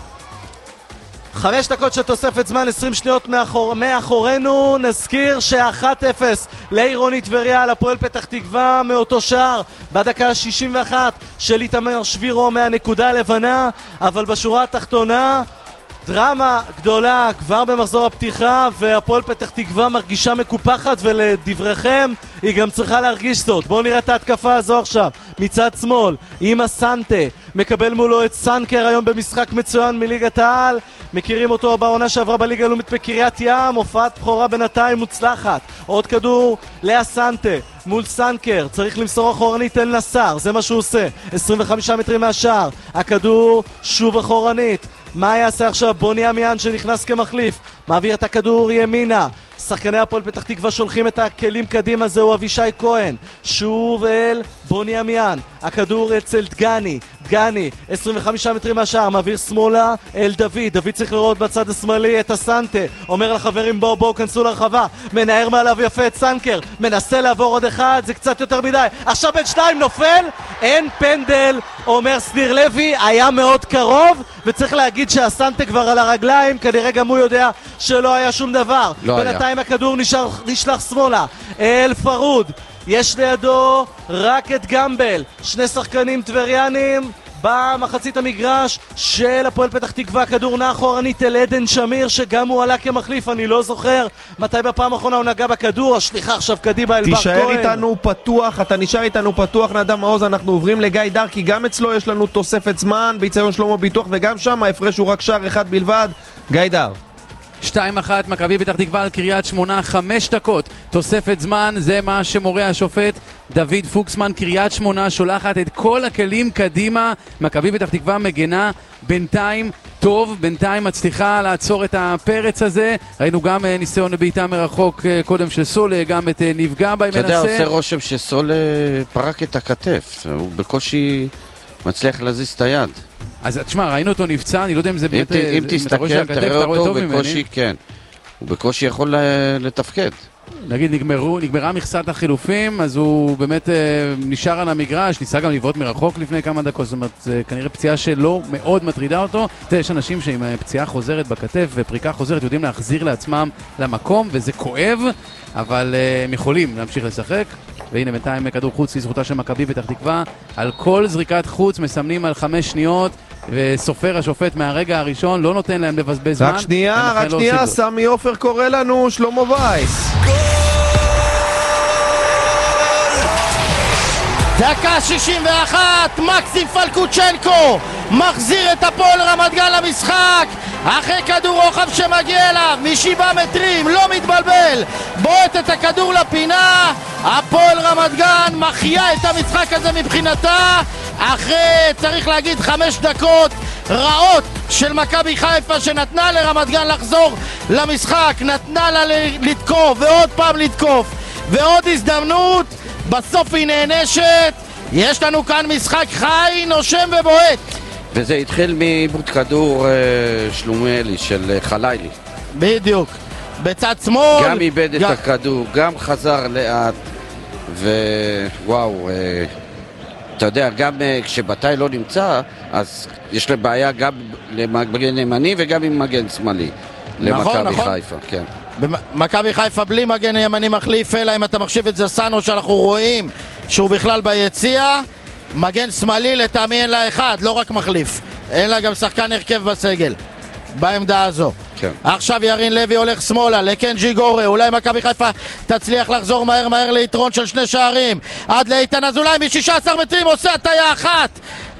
חמש דקות של תוספת זמן, עשרים שניות מאחור, מאחורנו. נזכיר ש-אחת אפס לעירוני טבריה על הפועל פתח תקווה מאותו שער בדקה ה-שישים ואחת של איתמר שבירו מהנקודה הלבנה. אבל בשורה התחתונה דרמה גדולה כבר במחזור הפתיחה, והפועל פתח תקווה מרגישה מקופחת, ולדבריכם היא גם צריכה להרגיש זאת. בואו נראה את ההתקפה הזו עכשיו מצד שמאל עם הסנטה, מקבל מולו את סנקר היום במשחק מצוין מליגת העל, מכירים אותו בעונה שעברה בליגה הלאומית בקריית ים, הופעת בכורה בינתיים מוצלחת. עוד כדור לאסנטה מול סנקר, צריך למסור אחורנית אל נסר, זה מה שהוא עושה, עשרים וחמישה מטרים מהשער, הכדור שוב אחורנית. מה יעשה עכשיו בוני אמיאן שנכנס כמחליף? מעביר את הכדור ימינה, שחקני הפועל פתח תקווה שולחים את הכלים קדימה, זהו אבישי כהן, שוב אל בוני אמיאן, הכדור אצל דגני, דגני עשרים וחמישה מטרים מהשער, מעביר שמאלה אל דוד, דוד צריך לראות בצד השמאלי את הסנטה, אומר לחברים בואו בואו כנסו לרחבה, מנער מעליו יפה את סנקר, מנסה לעבור עוד אחד, זה קצת יותר מדי, עכשיו בין שניים נופל, אין פנדל, אומר סניר לוי, היה מאוד קרוב, וצריך להגיד שהסנטה כבר על הרגליים, כנראה גם הוא יודע שלא היה שום דבר. לא בינתיים היה. הכדור נשאר, נשלח שמאלה אל פרוד, יש לידו רק את גמבל, שני שחקנים טבריאנים במחצית המגרש של הפועל פתח תקווה. כדור נע אחורנית אל עדן שמיר שגם הוא עלה כמחליף, אני לא זוכר מתי בפעם האחרונה הוא נגע בכדור. השליחה עכשיו קדימה אל בר כהן. תישאר איתנו פתוח, אתה נשאר איתנו פתוח נדם מעוז. אנחנו עוברים לגיא דרקי, גם אצלו יש לנו תוספת זמן ביציון שלמה ביטוח, וגם שם ההפרש הוא רק שער אחד בלבד. גיא דר. שתיים אחת מכבי פתח תקווה על קריית שמונה, חמש דקות תוספת זמן, זה מה שמורה השופט דוד פוקסמן. קריית שמונה שולחת את כל הכלים קדימה, מכבי פתח תקווה מגנה בינתיים טוב, בינתיים מצליחה לעצור את הפרץ הזה. ראינו גם ניסיון בעיטה מרחוק קודם של סולה, גם את נפגע בה. אתה יודע, עושה רושם שסולה פרק את הכתף, הוא בקושי מצליח להזיז את היד. אז תשמע, ראינו אותו נפצע, אני לא יודע אם זה באמת... אם תסתכל, תראה אותו, בקושי, כן. הוא בקושי יכול לתפקד. נגיד, נגמרה מכסת החילופים, אז הוא באמת נשאר על המגרש, ניסה גם לבעוט מרחוק לפני כמה דקות, זאת אומרת, זה כנראה פציעה שלא מאוד מטרידה אותו. יש אנשים שעם פציעה חוזרת בכתף ופריקה חוזרת יודעים להחזיר לעצמם למקום, וזה כואב, אבל הם יכולים להמשיך לשחק. והנה בינתיים כדור חוץ לזכותה של מכבי פתח תקווה, על כל זריקת חוץ מסמנים על חמש שניות, וסופר השופט מהרגע הראשון לא נותן להם לבזבז זמן. רק שנייה, רק שנייה, סמי עופר קורא לנו, שלמה וייס. דקה שישים ואחת, מקסים פלקוצ'נקו מחזיר את הפועל רמת גן למשחק אחרי כדור רוחב שמגיע אליו משבעה מטרים, לא מתבלבל, בועט את הכדור לפינה. הפועל רמת גן מחיה את המשחק הזה מבחינתה אחרי, צריך להגיד, חמש דקות רעות של מכבי חיפה שנתנה לרמת גן לחזור למשחק, נתנה לה לתקוף ועוד פעם לתקוף ועוד הזדמנות, בסוף היא נענשת. יש לנו כאן משחק חי, נושם ובועט. וזה התחיל מעיבוד כדור אה, שלומלי של אה, חלילי. בדיוק. בצד שמאל. גם איבד גם... את הכדור, גם חזר לאט. ווואו, אה, אתה יודע, גם אה, כשבתאי לא נמצא, אז יש לה בעיה גם למגן ימני וגם עם מגן שמאלי. נכון, למכבי נכון. חיפה, כן. מכבי חיפה בלי מגן ימני מחליף, אלא אם אתה מחשיב את זה סאנו שאנחנו רואים שהוא בכלל ביציע. מגן שמאלי לטעמי אין לה אחד, לא רק מחליף, אין לה גם שחקן הרכב בסגל בעמדה הזו. כן. עכשיו ירין לוי הולך שמאלה לקנג'י גורה, אולי מכבי חיפה תצליח לחזור מהר מהר ליתרון של שני שערים, עד לאיתן אזולאי מ-שישה עשר מטרים עושה הטיה אחת,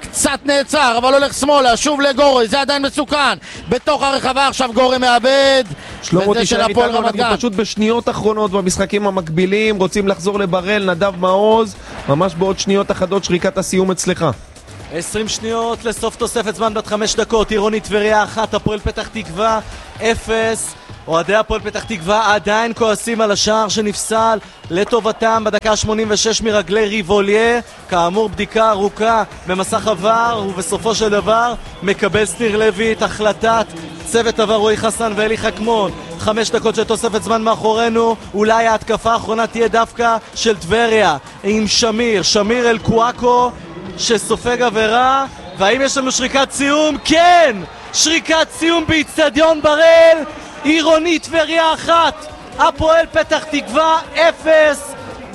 קצת נעצר, אבל הולך שמאלה, שוב לגורי, זה עדיין מסוכן. בתוך הרחבה עכשיו גורי מאבד. שלמה תשאר איתנו, אנחנו פשוט בשניות אחרונות במשחקים המקבילים, רוצים לחזור לבראל, נדב מעוז, ממש בעוד שניות אחדות שריקת הסיום אצלך. עשרים שניות לסוף תוספת זמן בת חמש דקות, עירוני טבריה אחת, הפועל פתח תקווה אפס. אוהדי הפועל פתח תקווה עדיין כועסים על השער שנפסל לטובתם בדקה שמונים ושש מרגלי ריבוליה. כאמור בדיקה ארוכה במסך עבר, ובסופו של דבר מקבל סניר לוי את החלטת צוות עבר רועי חסן ואלי חכמון. חמש דקות של תוספת זמן מאחורינו, אולי ההתקפה האחרונה תהיה דווקא של טבריה עם שמיר, שמיר אל קואקו שסופג עבירה, והאם יש לנו שריקת סיום? כן! שריקת סיום באצטדיון בראל, עירוני טבריה אחת, הפועל פתח תקווה אפס.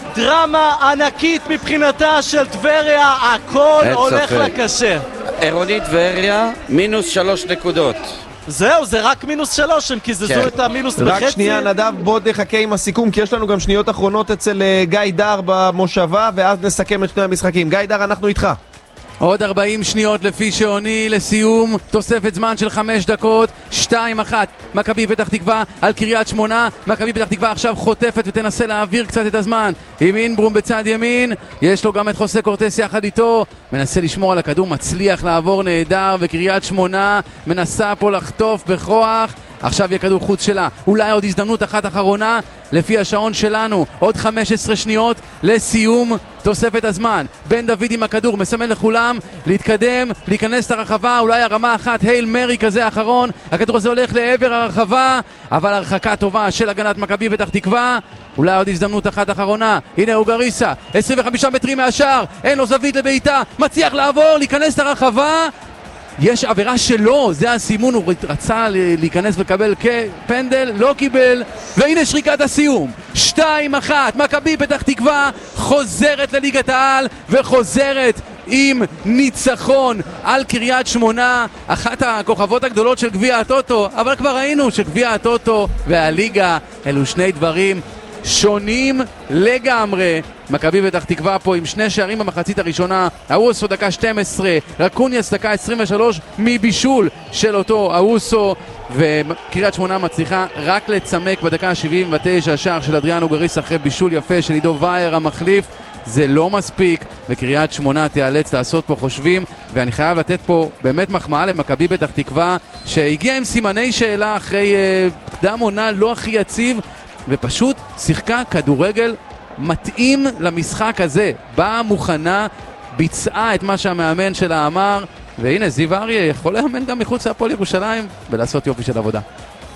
דרמה ענקית מבחינתה של טבריה, הכל הולך לקשה. עירוני טבריה מינוס שלוש נקודות. זהו, זה רק מינוס שלוש, הם קיזזו כן. את המינוס בחצי. רק שנייה נדב, בוא נחכה עם הסיכום, כי יש לנו גם שניות אחרונות אצל גיא דר במושבה, ואז נסכם את שני המשחקים. גיא דר, אנחנו איתך. עוד ארבעים שניות לפי שעוני לסיום, תוספת זמן של חמש דקות, שתיים אחת מכבי פתח תקווה על קריית שמונה. מכבי פתח תקווה עכשיו חוטפת ותנסה להעביר קצת את הזמן עם אינברום בצד ימין, יש לו גם את חוסה קורטס יחד איתו, מנסה לשמור על הכדור, מצליח לעבור נהדר, וקריית שמונה מנסה פה לחטוף בכוח. עכשיו יהיה כדור חוץ שלה, אולי עוד הזדמנות אחת אחרונה לפי השעון שלנו, עוד חמש עשרה שניות לסיום תוספת הזמן. בן דוד עם הכדור מסמן לכולם להתקדם, להיכנס לרחבה, אולי הרמה אחת, הייל מרי כזה אחרון, הכדור הזה הולך לעבר הרחבה, אבל הרחקה טובה של הגנת מכבי פתח תקווה. אולי עוד הזדמנות אחת אחרונה, הנה אוגריסה, עשרים וחמישה מטרים מהשאר, אין לו זווית לביתה, מצליח לעבור, להיכנס לרחבה, יש עבירה שלו, זה הסימון, הוא רצה להיכנס ולקבל כפנדל, לא קיבל, והנה שריקת הסיום, שתיים אחת, מכבי פתח תקווה חוזרת לליגת העל וחוזרת עם ניצחון על קריית שמונה, אחת הכוכבות הגדולות של גביע הטוטו, אבל כבר ראינו שגביע הטוטו והליגה אלו שני דברים שונים לגמרי. מכבי פתח תקווה פה עם שני שערים במחצית הראשונה, אוסו דקה שתים עשרה, רקוניאס דקה עשרים ושלוש מבישול של אותו אוסו, וקריית שמונה מצליחה רק לצמק בדקה שבעים ותשע השער של אדריאן אוגריס אחרי בישול יפה של עידו וייר המחליף. זה לא מספיק, וקריית שמונה תיאלץ לעשות פה חושבים, ואני חייב לתת פה באמת מחמאה למכבי פתח תקווה שהגיע עם סימני שאלה אחרי uh, קדם עונה לא הכי יציב, ופשוט שיחקה כדורגל מתאים למשחק הזה, באה מוכנה, ביצעה את מה שהמאמן שלה אמר, והנה זיו אריה יכול לאמן גם מחוץ להפועל ירושלים ולעשות יופי של עבודה.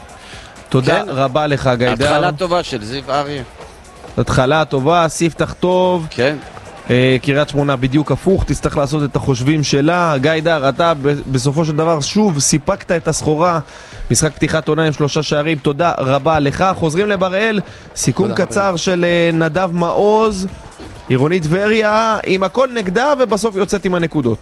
תודה כן. רבה לך גיא דר. התחלה טובה של זיו אריה. התחלה טובה, ספתח טוב. כן. קריית שמונה בדיוק הפוך, תצטרך לעשות את החושבים שלה. גיא דר, אתה בסופו של דבר שוב סיפקת את הסחורה, משחק פתיחת עונה עם שלושה שערים, תודה רבה לך. חוזרים לבראל, סיכום קצר רבה. של נדב מעוז, עירוני טבריה עם הכל נגדה ובסוף יוצאת עם הנקודות.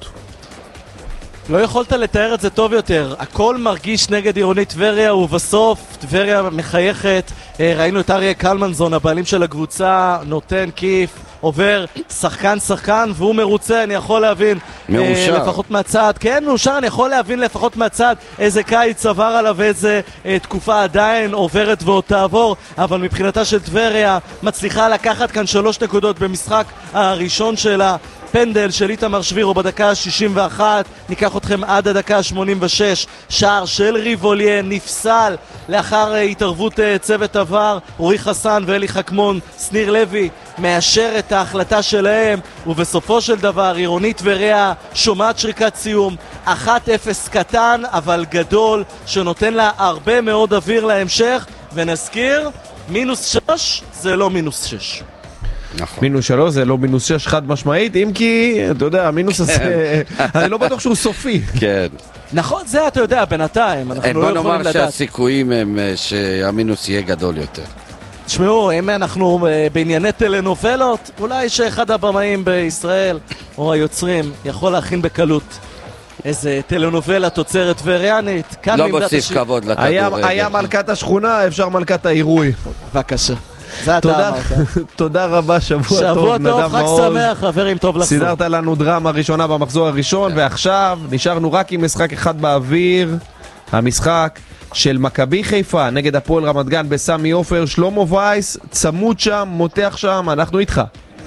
לא יכולת לתאר את זה טוב יותר, הכל מרגיש נגד עירוני טבריה, ובסוף טבריה מחייכת. ראינו את אריה קלמנזון, הבעלים של הקבוצה, נותן כיף, עובר שחקן שחקן והוא מרוצה. אני יכול להבין מאושר. אה, לפחות מהצד, כן מאושר, אני יכול להבין לפחות מהצד איזה קיץ עבר עליו ואיזה אה, תקופה עדיין עוברת ועוד תעבור, אבל מבחינתה של טבריה מצליחה לקחת כאן שלוש נקודות במשחק הראשון שלה. פנדל של איתמר שבירו בדקה ה-שישים ואחת, ניקח אתכם עד הדקה ה-שמונים ושש, שער של ריבוליה נפסל לאחר התערבות צוות עבר, רועי חסן ואלי חכמון. סניר לוי מאשר את ההחלטה שלהם, ובסופו של דבר עירוני טבריה שומעת שריקת סיום, אחת אפס קטן אבל גדול שנותן לה הרבה מאוד אוויר להמשך, ונזכיר, מינוס שש זה לא מינוס שש. נכון. מינוס שלוש זה לא מינוס שש חד משמעית, אם כי, אתה יודע, המינוס הזה, אני לא בטוח שהוא סופי. כן. נכון, זה אתה יודע, בינתיים, אנחנו לא יכולים לדעת. בוא נאמר שהסיכויים הם שהמינוס יהיה גדול יותר. תשמעו, אם אנחנו בענייני טלנובלות, אולי שאחד הבמאים בישראל, או היוצרים, יכול להכין בקלות איזה טלנובלה תוצרת וריאנית. לא מוסיף כבוד לכדורגל. היה מלכת השכונה, אפשר מלכת העירוי. בבקשה. זה אתה אמרת. תודה רבה, שבוע טוב, שבוע נדב טוב, חג מעוז. שמח, חברים, טוב לחזור. סידרת לנו דרמה ראשונה במחזור הראשון, ועכשיו נשארנו רק עם משחק אחד באוויר, המשחק של מכבי חיפה נגד הפועל רמת גן בסמי עופר. שלמה וייס צמוד שם, מותח שם, אנחנו איתך.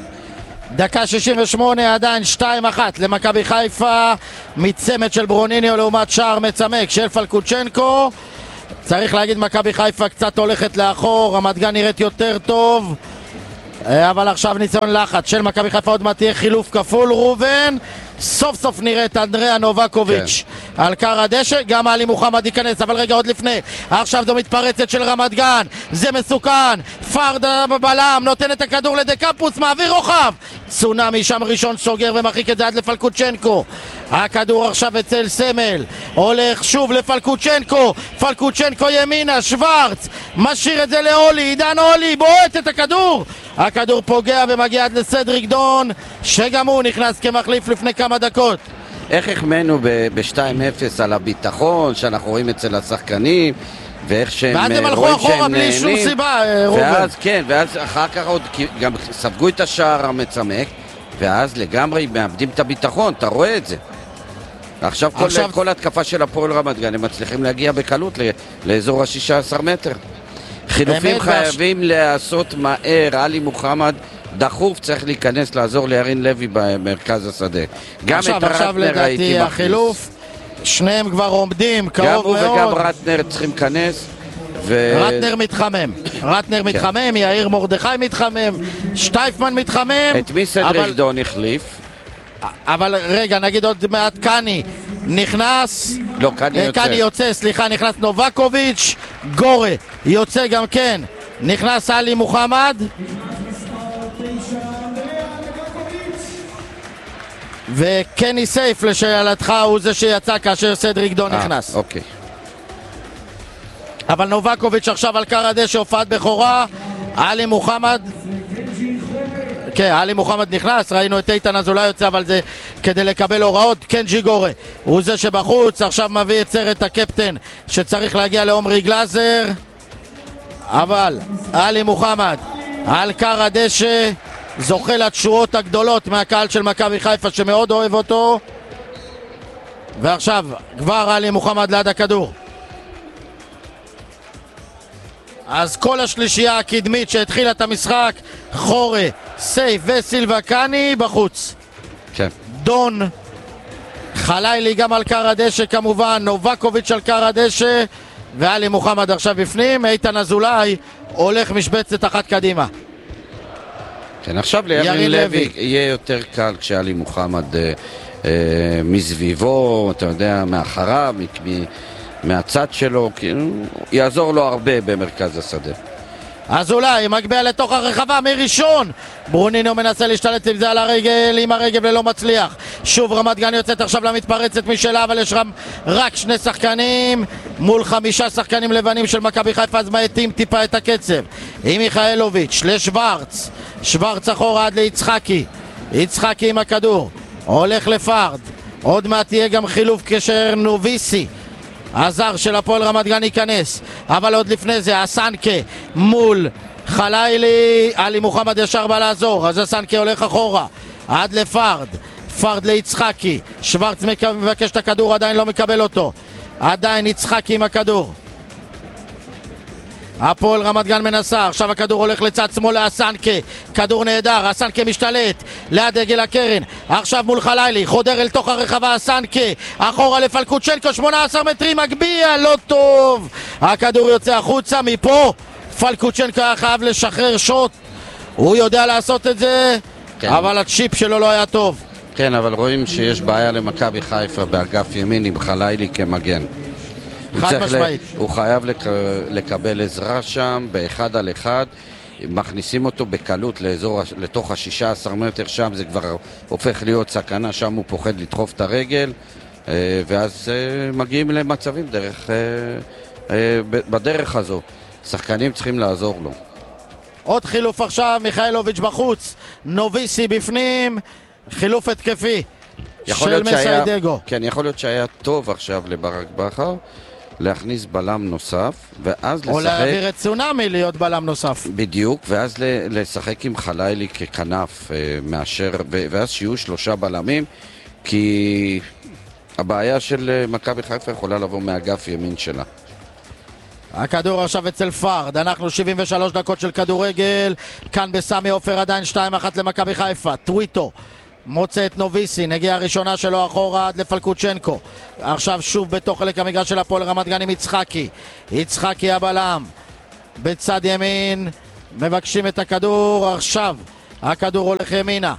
דקה שישים ושמונה, עדיין שתיים אחת למכבי חיפה, מצמד של ברוניניו לעומת שער מצמק של פלקוצ'נקו. צריך להגיד, מכבי חיפה קצת הולכת לאחור, רמת גן נראית יותר טוב, אבל עכשיו ניסיון לחץ של מכבי חיפה, עוד מעט תהיה חילוף כפול. רובן, סוף סוף נראית אנדריאה נובקוביץ' כן. על קר הדשא, גם עלי מוחמד ייכנס, אבל רגע עוד לפני, עכשיו זו מתפרצת של רמת גן, זה מסוכן, פרדה בבלם, נותן את הכדור לדקמפוס, מעביר רוחב, צונאמי שם ראשון סוגר ומרחיק את זה עד לפלקוצ'נקו. הכדור עכשיו אצל סמל, הולך שוב לפלקוצ'נקו, פלקוצ'נקו ימינה, שוורץ משאיר את זה לאולי, עידן אולי בועט את הכדור, הכדור פוגע ומגיע עד לסדריק דון, שגם הוא נכנס כמחליף לפני כמה דקות. איך החמנו ב-שתיים אפס על הביטחון שאנחנו רואים אצל השחקנים, ואיך שהם רואים שהם נהנים. ואז הם הלכו אחורה בלי שום סיבה, רובן. ואז כן, ואז אחר כך עוד גם ספגו את השער המצמק, ואז לגמרי מאבדים את הביטחון, אתה רואה את זה. עכשיו, עכשיו... כל, כל התקפה של הפועל רמת גן הם מצליחים להגיע בקלות לאזור ה-שישה עשר מטר. חילופים חייבים והש... לעשות מהר. עלי מוחמד דחוף צריך להיכנס לעזור לירין לוי במרכז השדה. גם עכשיו, את עכשיו לדעתי החילוף, שניהם כבר עומדים קרוב מאוד. גם הוא וגם רטנר צריכים להיכנס. ו... רטנר מתחמם, רטנר מתחמם, יאיר מרדכי מתחמם, שטייפמן מתחמם. את מי סדריק דון החליף? אבל רגע, נגיד עוד מעט קני נכנס, לא, קני יוצא, קני יוצא, סליחה, נכנס נובקוביץ', גורה יוצא גם כן, נכנס עלי מוחמד, וקני סייף לשאלתך הוא זה שיצא כאשר סדריק דון נכנס. אוקיי. אבל נובקוביץ' עכשיו על קר הדשא, הופעת בכורה, עלי מוחמד, כן, עלי מוחמד נכנס, ראינו את איתן אזולאי יוצא, אבל זה כדי לקבל הוראות. קנג'י גורה הוא זה שבחוץ, עכשיו מביא את סרט הקפטן שצריך להגיע לעומרי גלאזר, אבל עלי מוחמד על קר הדשא זוכה לתשורות הגדולות מהקהל של מכבי חיפה שמאוד אוהב אותו. ועכשיו כבר עלי מוחמד ליד הכדור, אז כל השלישייה הקדמית שהתחילה את המשחק, חורה, סייף וסילבה קני בחוץ. כן. דון, חלילי גם על קר הדשא כמובן, נובקוביץ' על קר הדשא, ועלי מוחמד עכשיו בפנים. איתן אזולאי הולך משבצת אחת קדימה. כן, עכשיו לירין לוי יהיה יותר קל כשעלי מוחמד אה, אה, מסביבו, אתה יודע, מאחריו, מ- מהצד שלו, כי יעזור לו הרבה במרכז השדה. אזולאי מגביה לתוך הרחבה מראשון, ברוניניו מנסה להשתלט עם זה על הרגל עם הרגל ולא מצליח. שוב רמת גן יוצאת עכשיו למתפרצת משלה, אבל יש רק שני שחקנים מול חמישה שחקנים לבנים של מכבי חיפה, אז מאטים טיפה את הקצב. עם מיכאלוביץ' לשוורץ, שוורץ אחורה עד ליצחקי, יצחקי עם הכדור הולך לפרד, עוד מעט תהיה גם חילוף קשר נוביסי, הזר של הפועל רמת גן ייכנס, אבל עוד לפני זה הסנקה מול חלילי, עלי מוחמד ישר בא לעזור, אז הסנקה הולך אחורה עד לפרד, פרד ליצחקי, שוורץ מבקש את הכדור, עדיין לא מקבל אותו, עדיין יצחקי עם הכדור. הפועל רמת גן מנסה, עכשיו הכדור הולך לצד שמאל לאסנקה, כדור נהדר, אסנקה משתלט ליד דגל הקרן, עכשיו מול חלילי, חודר אל תוך הרחבה אסנקה, אחורה לפלקוצ'נקו, שמונה עשר מטרים, מגביה, לא טוב, הכדור יוצא החוצה. מפה פלקוצ'נקו היה חייב לשחרר שוט, הוא יודע לעשות את זה, כן. אבל הצ'יפ שלו לא היה טוב. כן, אבל רואים שיש בעיה למכבי חיפה באגף ימין עם חלילי כמגן. חד משמעית. הוא חייב לק... לקבל עזרה שם באחד על אחד, מכניסים אותו בקלות לאזור, לתוך ה-שישה עשר מטר, שם זה כבר הופך להיות סכנה, שם הוא פוחד לדחוף את הרגל, ואז מגיעים למצבים דרך, בדרך הזו. שחקנים צריכים לעזור לו. עוד חילוף עכשיו, מיכאלוביץ' בחוץ, נוביסי בפנים, חילוף התקפי של מסיידגו. כן, יכול להיות שהיה טוב עכשיו לברק בכר, להכניס בלם נוסף, ואז או לשחק... או להעביר את צונאמי להיות בלם נוסף. בדיוק, ואז לשחק עם חלילי ככנף, מאשר, ואז שיהיו שלושה בלמים, כי הבעיה של מכבי חיפה יכולה לבוא מאגף ימין שלה. הכדור עכשיו אצל פרד, אנחנו שבעים ושלוש דקות של כדורגל, כאן בסמי עופר עדיין שתיים אחת למכבי חיפה, טוויטו מוצא את נוביסי, נגיעה הראשונה שלו אחורה עד לפלקוצ'נקו, עכשיו שוב בתוך חלק המגרש של הפועל רמת גן עם יצחקי, יצחקי הבלם בצד ימין, מבקשים את הכדור, עכשיו הכדור הולך ימינה.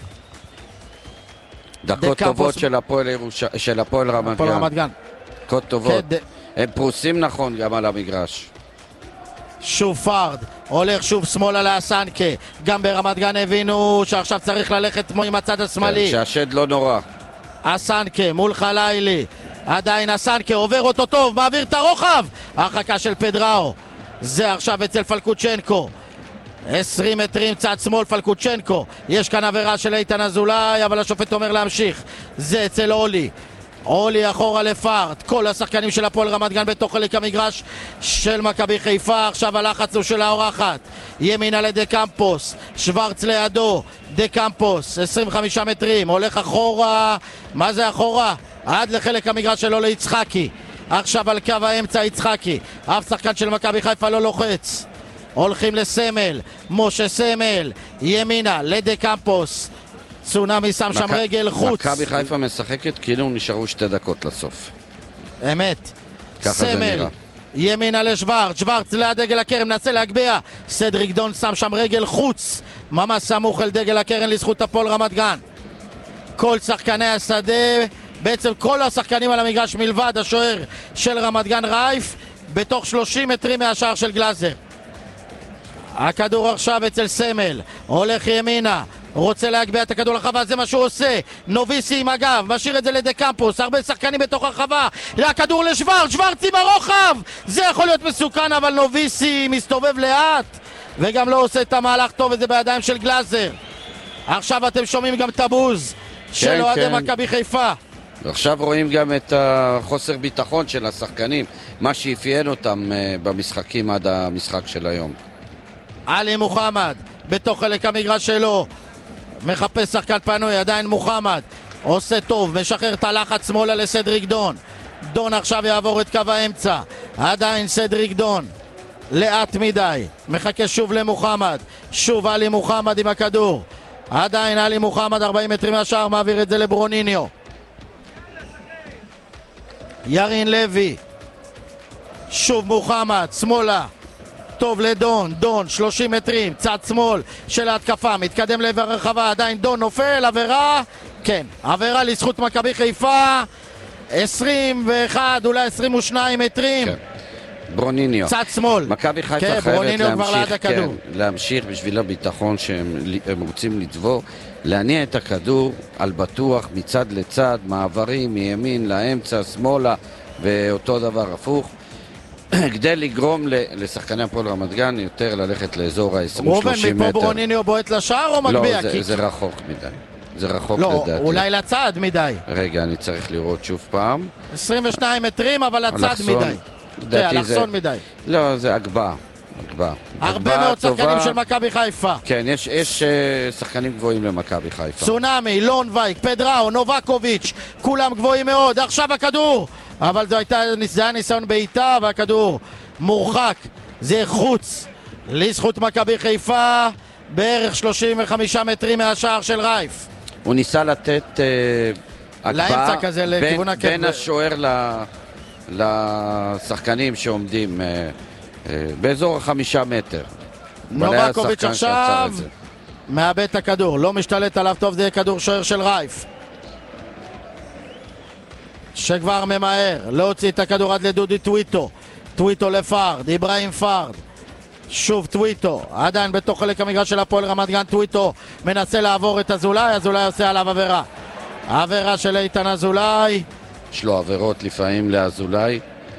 דקות טובות של הפועל ירוש... של הפועל רמת גן. רמת גן. דקות טובות. כד... הם פרוסים נכון גם על המגרש. שוב פרד, הולך שוב שמאלה לאסנקה, גם ברמת גן הבינו שעכשיו צריך ללכת עם הצד השמאלי. כן, שהשד לא נורא. אסנקה מול חלילי, עדיין אסנקה עובר אותו טוב, מעביר את הרוחב, הרחקה של פדראו, זה עכשיו אצל פלקוצ'נקו, עשרים מטרים צד שמאל פלקוצ'נקו, יש כאן עבירה של איתן אזולאי אבל השופט אומר להמשיך, זה אצל אולי, אולי אחורה לפארט, כל השחקנים של הפועל רמת גן בתוך חלק המגרש של מכבי חיפה, עכשיו הלחץ הוא של האורחת, ימינה לדה קמפוס, שוורץ לידו, דה קמפוס, עשרים וחמישה מטרים, הולך אחורה, מה זה אחורה? עד לחלק המגרש שלו ליצחקי, עכשיו על קו האמצע יצחקי, אף שחקן של מכבי חיפה לא לוחץ, הולכים לסמל, משה סמל, ימינה לדה קמפוס, צונאמי שם שם רגל חוץ. מכבי חיפה משחקת כאילו נשארו שתי דקות לסוף. אמת. סמל, ימינה לשוורץ, שוורץ ליד דגל הקרן, מנסה להגביה, סדריק דון שם שם רגל חוץ, ממש סמוך אל דגל הקרן לזכות הפועל רמת גן. כל שחקני השדה, בעצם כל השחקנים על המגרש מלבד השוער של רמת גן רייף, בתוך שלושים מטרים מהשער של גלאזר. הכדור עכשיו אצל סמל, הולך ימינה, רוצה להגביה את הכדור לחווה, זה מה שהוא עושה, נוביסי עם הגב, משאיר את זה לדה קמפוס, הרבה שחקנים בתוך הרחבה, הכדור לשוורץ, שוורץ עם הרוחב, זה יכול להיות מסוכן, אבל נוביסי מסתובב לאט, וגם לא עושה את המהלך טוב, וזה בידיים של גלאזר. עכשיו אתם שומעים גם את הבוז של אוהדי מכבי חיפה. עכשיו רואים גם את החוסר ביטחון של השחקנים, מה שאפיין אותם במשחקים עד המשחק של היום. עלי מוחמד בתוך חלק המגרש שלו, מחפש שחקן פנוי, עדיין מוחמד עושה טוב, משחרר את הלחץ שמאלה לסדריק דון, דון עכשיו יעבור את קו האמצע, עדיין סדריק דון לאט מדי, מחכה שוב למוחמד, שוב עלי מוחמד עם הכדור, עדיין עלי מוחמד ארבעים מטרים מהשער, מעביר את זה לברוניניו, ירין לוי, שוב מוחמד שמאלה, טוב לדון, דון שלושים מטרים, צד שמאל של ההתקפה, מתקדם לעבר הרחבה, עדיין דון נופל, עבירה, כן, עבירה לזכות מכבי חיפה, עשרים ואחד אולי עשרים ושניים מטרים, כן. ברוניניו, צד שמאל, מכבי חיפה כן, חייבת להמשיך, כן, להמשיך בשביל הביטחון שהם רוצים לדבור, להניע את הכדור על בטוח מצד לצד, מעברים מימין לאמצע, שמאלה, ואותו דבר הפוך, כדי לגרום לשחקני הפועל רמת גן יותר ללכת לאזור ה-עשרים שלושים מטר. רובן, מפה ברוניניו בועט לשער או מגביה? לא, זה, זה רחוק מדי. זה רחוק לא, לדעתי. לא, אולי לצד מדי. רגע, אני צריך לראות שוב פעם. עשרים ושניים מטרים, אבל לצד מדי. זה אלכסון מדי. לא, זה הגבהה. הגבהה. הרבה מאוד שחקנים של מכבי חיפה. כן, יש, יש uh, שחקנים גבוהים למכבי חיפה. צונאמי, לונבייק, פדראו, נובקוביץ', כולם גבוהים מאוד. עכשיו הכדור! אבל זה הייתה, זה היה ניסיון בעיטה והכדור מורחק, זה חוץ לזכות מכבי חיפה בערך שלושים וחמישה מטרים מהשער של רייף. הוא ניסה לתת uh, לאמצע כזה, לכיוון בין, בין השוער ל, לשחקנים שעומדים uh, uh, באזור החמישה מטר. נובקוביץ' עכשיו מאבד את הכדור, לא משתלט עליו טוב, זה יהיה כדור שוער של רייף שכבר ממהר להוציא את הכדור עד לדודי טוויטו, טוויטו לפארד, איברהים פארד, שוב טוויטו, עדיין בתוך חלק המגרש של הפועל רמת גן, טוויטו מנסה לעבור את אזולאי, אזולאי עושה עליו עבירה, עבירה של איתן אזולאי, יש לו עבירות לפעמים לאזולאי,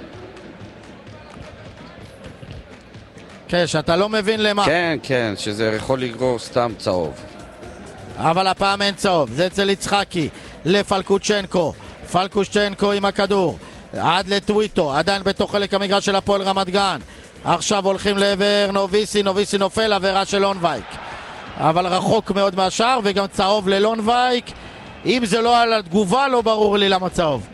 כן, שאתה לא מבין למה, כן, כן, שזה יכול לגרור סתם צהוב, אבל הפעם אין צהוב, זה אצל יצחקי לפלקוצ'נקו, פלקושצ'נקו עם הכדור, עד לטוויטו, עדיין בתוך חלק המגרש של הפועל רמת גן. עכשיו הולכים לעבר נוביסי, נוביסי נופל, עבירה של לונבייק, אבל רחוק מאוד מהשאר, וגם צהוב ללונבייק. אם זה לא על התגובה, לא ברור לי למה צהוב.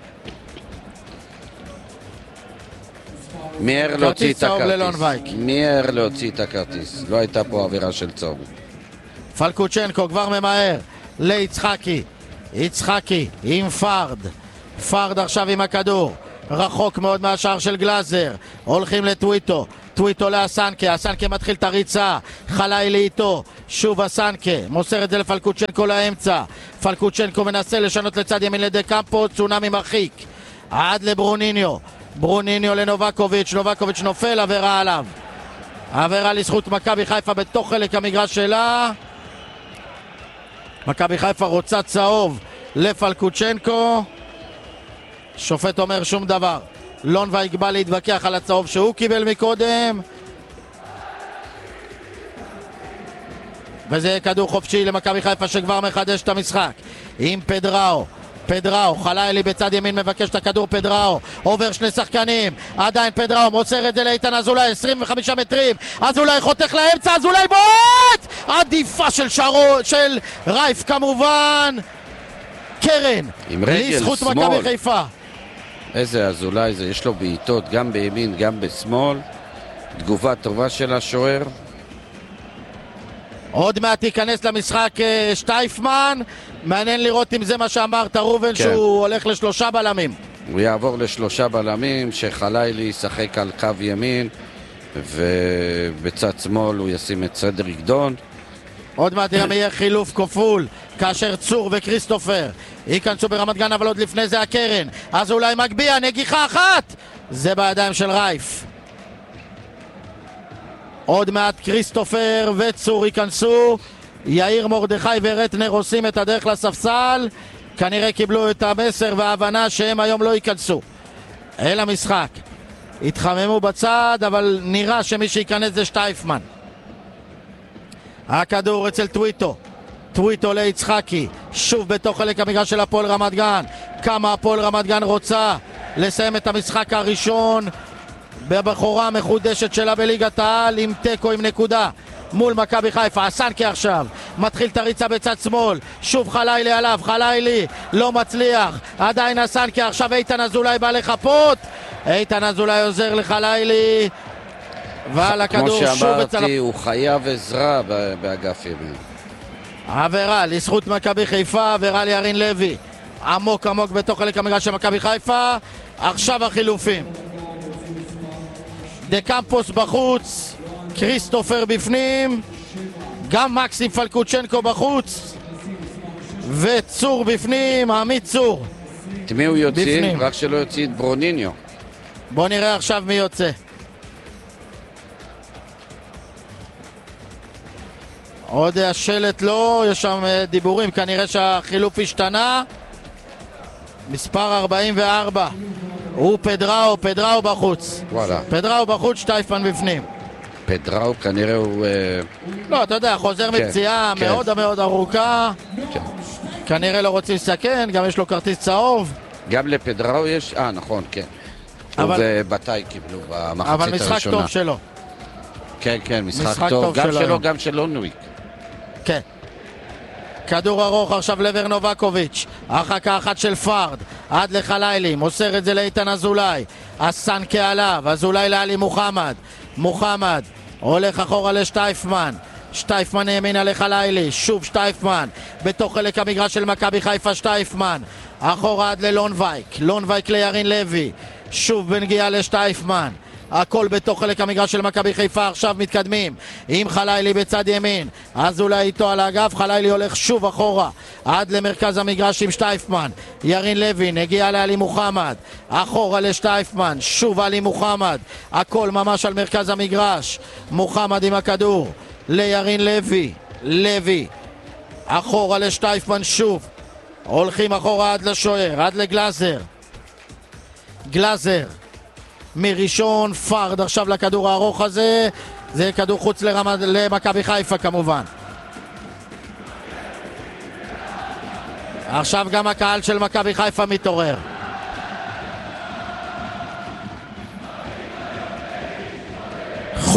מיהר להוציא את הכרטיס. מיהר להוציא את הכרטיס. לא הייתה פה עבירה של צהוב. פלקוצ'נקו כבר ממהר ליצחקי. יצחקי עם פרד. פרד עכשיו עם הכדור. רחוק מאוד מהשאר של גלאזר. הולכים לטוויטו. טוויטו לאסנקה. אסנקה מתחיל את הריצה. חלילי איתו. שוב אסנקה. מוסר את זה לפלקוצ'נקו לאמצע. פלקוצ'נקו מנסה לשנות לצד ימין לדה קמפו. צונמי מרחיק. עד לברוניניו. ברוניניו לנובקוביץ'. נובקוביץ' נופל. עבירה עליו. עבירה לזכות מכבי חיפה בתוך חלק המגרש שלה. מכבי חיפה רוצה צהוב לפלקוצ'נקו. שופט אומר שום דבר. לונבייק בא להתווכח על הצהוב שהוא קיבל מקודם, וזה כדור חופשי למכבי חיפה שכבר מחדש את המשחק עם פדראו. פדראו, חלילי בצד ימין מבקש את הכדור. פדראו עובר שני שחקנים, עדיין פדראו מוסר את זה לאיתן אזולאי, עשרים וחמישה מטרים. אזולאי חותך לאמצע, אזולאי בועט! עדיפה של שרו, של רייף כמובן. קרן עם רגל לזכות שמאל. מכבי חיפה. איזה אזולאי זה, יש לו בעיטות גם בימין גם בשמאל. תגובה טובה של השוער. עוד מעט ייכנס למשחק שטייפמן. מעניין לראות אם זה מה שאמרת ראובן, כן. שהוא הולך לשלושה בלמים. הוא יעבור לשלושה בלמים, שחלילי ישחק על קו ימין ובצד שמאל הוא ישים את סדריק דון. עוד מעט יהיה חילוף כפול כאשר צור וכריסטופר ייכנסו ברמת גן, אבל עוד לפני זה הקרן. אז אולי מגביע, נגיחה אחת, זה בידיים של רייף. עוד מעט כריסטופר וצור ייכנסו. יאיר מורדכי ורטנר עושים את הדרך לספסל. כנראה קיבלו את המסר וההבנה שהם היום לא ייכנסו אל המשחק. התחממו בצד, אבל נראה שמי שייכנס זה שטייפמן. הכדור אצל טוויטו. טוויטו ליצחקי. שוב בתוך חלק המגרש של הפועל רמת גן. כמה הפועל רמת גן רוצה לסיים את המשחק הראשון בבחורה המחודשת שלה בליגת העל עם טקו עם נקודה מול מכבי חיפה. אסנקה עכשיו מתחיל את הריצה בצד שמאל. שוב חלילי עליו, חלילי לא מצליח. עדיין אסנקה. עכשיו איתן אזולאי בא לחפות. איתן אזולאי עוזר לחלילי, ועל הכדור שוב כמו אצל... שאמרתי, הוא חייב עזרה באגף ימין. עבירה לזכות מכבי חיפה, עבירה לירין לוי עמוק עמוק בתוך חלק המגרש של מכבי חיפה. עכשיו החילופים. דה קמפוס בחוץ, כריסטופר בפנים, גם מקסים פלקוצ'נקו בחוץ וצור בפנים. עמית צור. את מי הוא יוציא? רק שלא יוציא את ברוניניו. בוא נראה עכשיו מי יוצא. עוד השלט לא, יש שם דיבורים, כנראה שהחילוף השתנה. מספר ארבעים וארבע הוא פדראו, פדראו בחוץ. וואלה. פדראו בחוץ, שטייפמן בפנים. פדראו כנראה הוא... לא, אתה יודע, חוזר כן, מפציעה כן. מאוד מאוד ארוכה. כן. כנראה לא רוצים לסכן, גם יש לו כרטיס צהוב. גם לפדראו יש... אה, נכון, כן. אבל... ובתי קיבלו במחצית הראשונה. אבל משחק טוב שלו. כן, כן, משחק, משחק טוב. טוב גם שלו, שלו גם של אונוויק. כן. כדור ארוך עכשיו לבר נובקוביץ'. הרחקה אחת של פרד עד לחלילי, מוסר את זה לאיתן אזולאי. אסנקה עליו, אזולאי לאלי מוחמד. מוחמד הולך אחורה לשטייפמן. שטייפמן ימינה לחלילי, שוב שטייפמן בתוך חלק המגרש של מכבי חיפה. שטייפמן אחורה עד ללונבייק, לונבייק לירין לוי, שוב בנגיעה לשטייפמן. הכל בתוך חלק המגרש של מכבי חיפה. עכשיו מתקדמים עם חלילי בצד ימין, אז אולי איתו על האגף. חלילי הולך שוב אחורה עד למרכז המגרש עם שטייפמן. ירין לוי נגיע לאלי מוחמד, אחורה לשטייפמן, שוב אלי מוחמד. הכל ממש על מרכז המגרש. מוחמד עם הכדור לירין לוי, לוי אחורה לשטייפמן, שוב הולכים אחורה עד לשוער, עד לגלאזר. גלאזר מראשון, פרד עכשיו לכדור הארוך הזה. זה כדור חוץ לרמד, למכבי חיפה כמובן. עכשיו גם הקהל של מכבי חיפה מתעורר.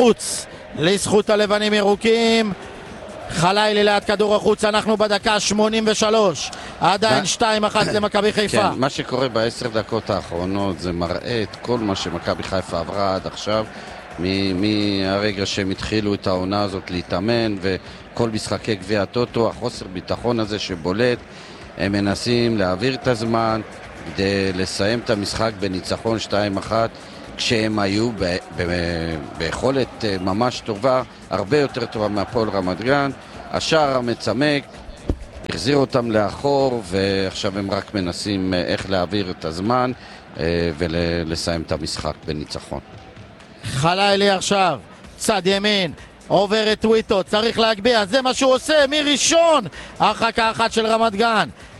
חוץ לזכות הלבנים ירוקים. חלילי ליד כדור החוץ, אנחנו בדקה שמונים ושלוש, עדיין שתיים אחת למכבי חיפה. כן, מה שקורה בעשר דקות האחרונות זה מראה את כל מה שמכבי חיפה עברה עד עכשיו, מהרגע שהם התחילו את העונה הזאת להתאמן, וכל משחקי גביע הטוטו, החוסר ביטחון הזה שבולט, הם מנסים להעביר את הזמן כדי לסיים את המשחק בניצחון שתיים אחת, כשהם היו ב- ב- ביכולת ממש טובה, הרבה יותר טובה מהפועל רמת גן. השער המצמק החזיר אותם לאחור, ועכשיו הם רק מנסים איך להעביר את הזמן ולסיים את המשחק בניצחון. חלילי עכשיו, צד ימין, עובר את טוויטו, צריך להגביה, זה מה שהוא עושה, מראשון, הרחקה אחת של רמת גן.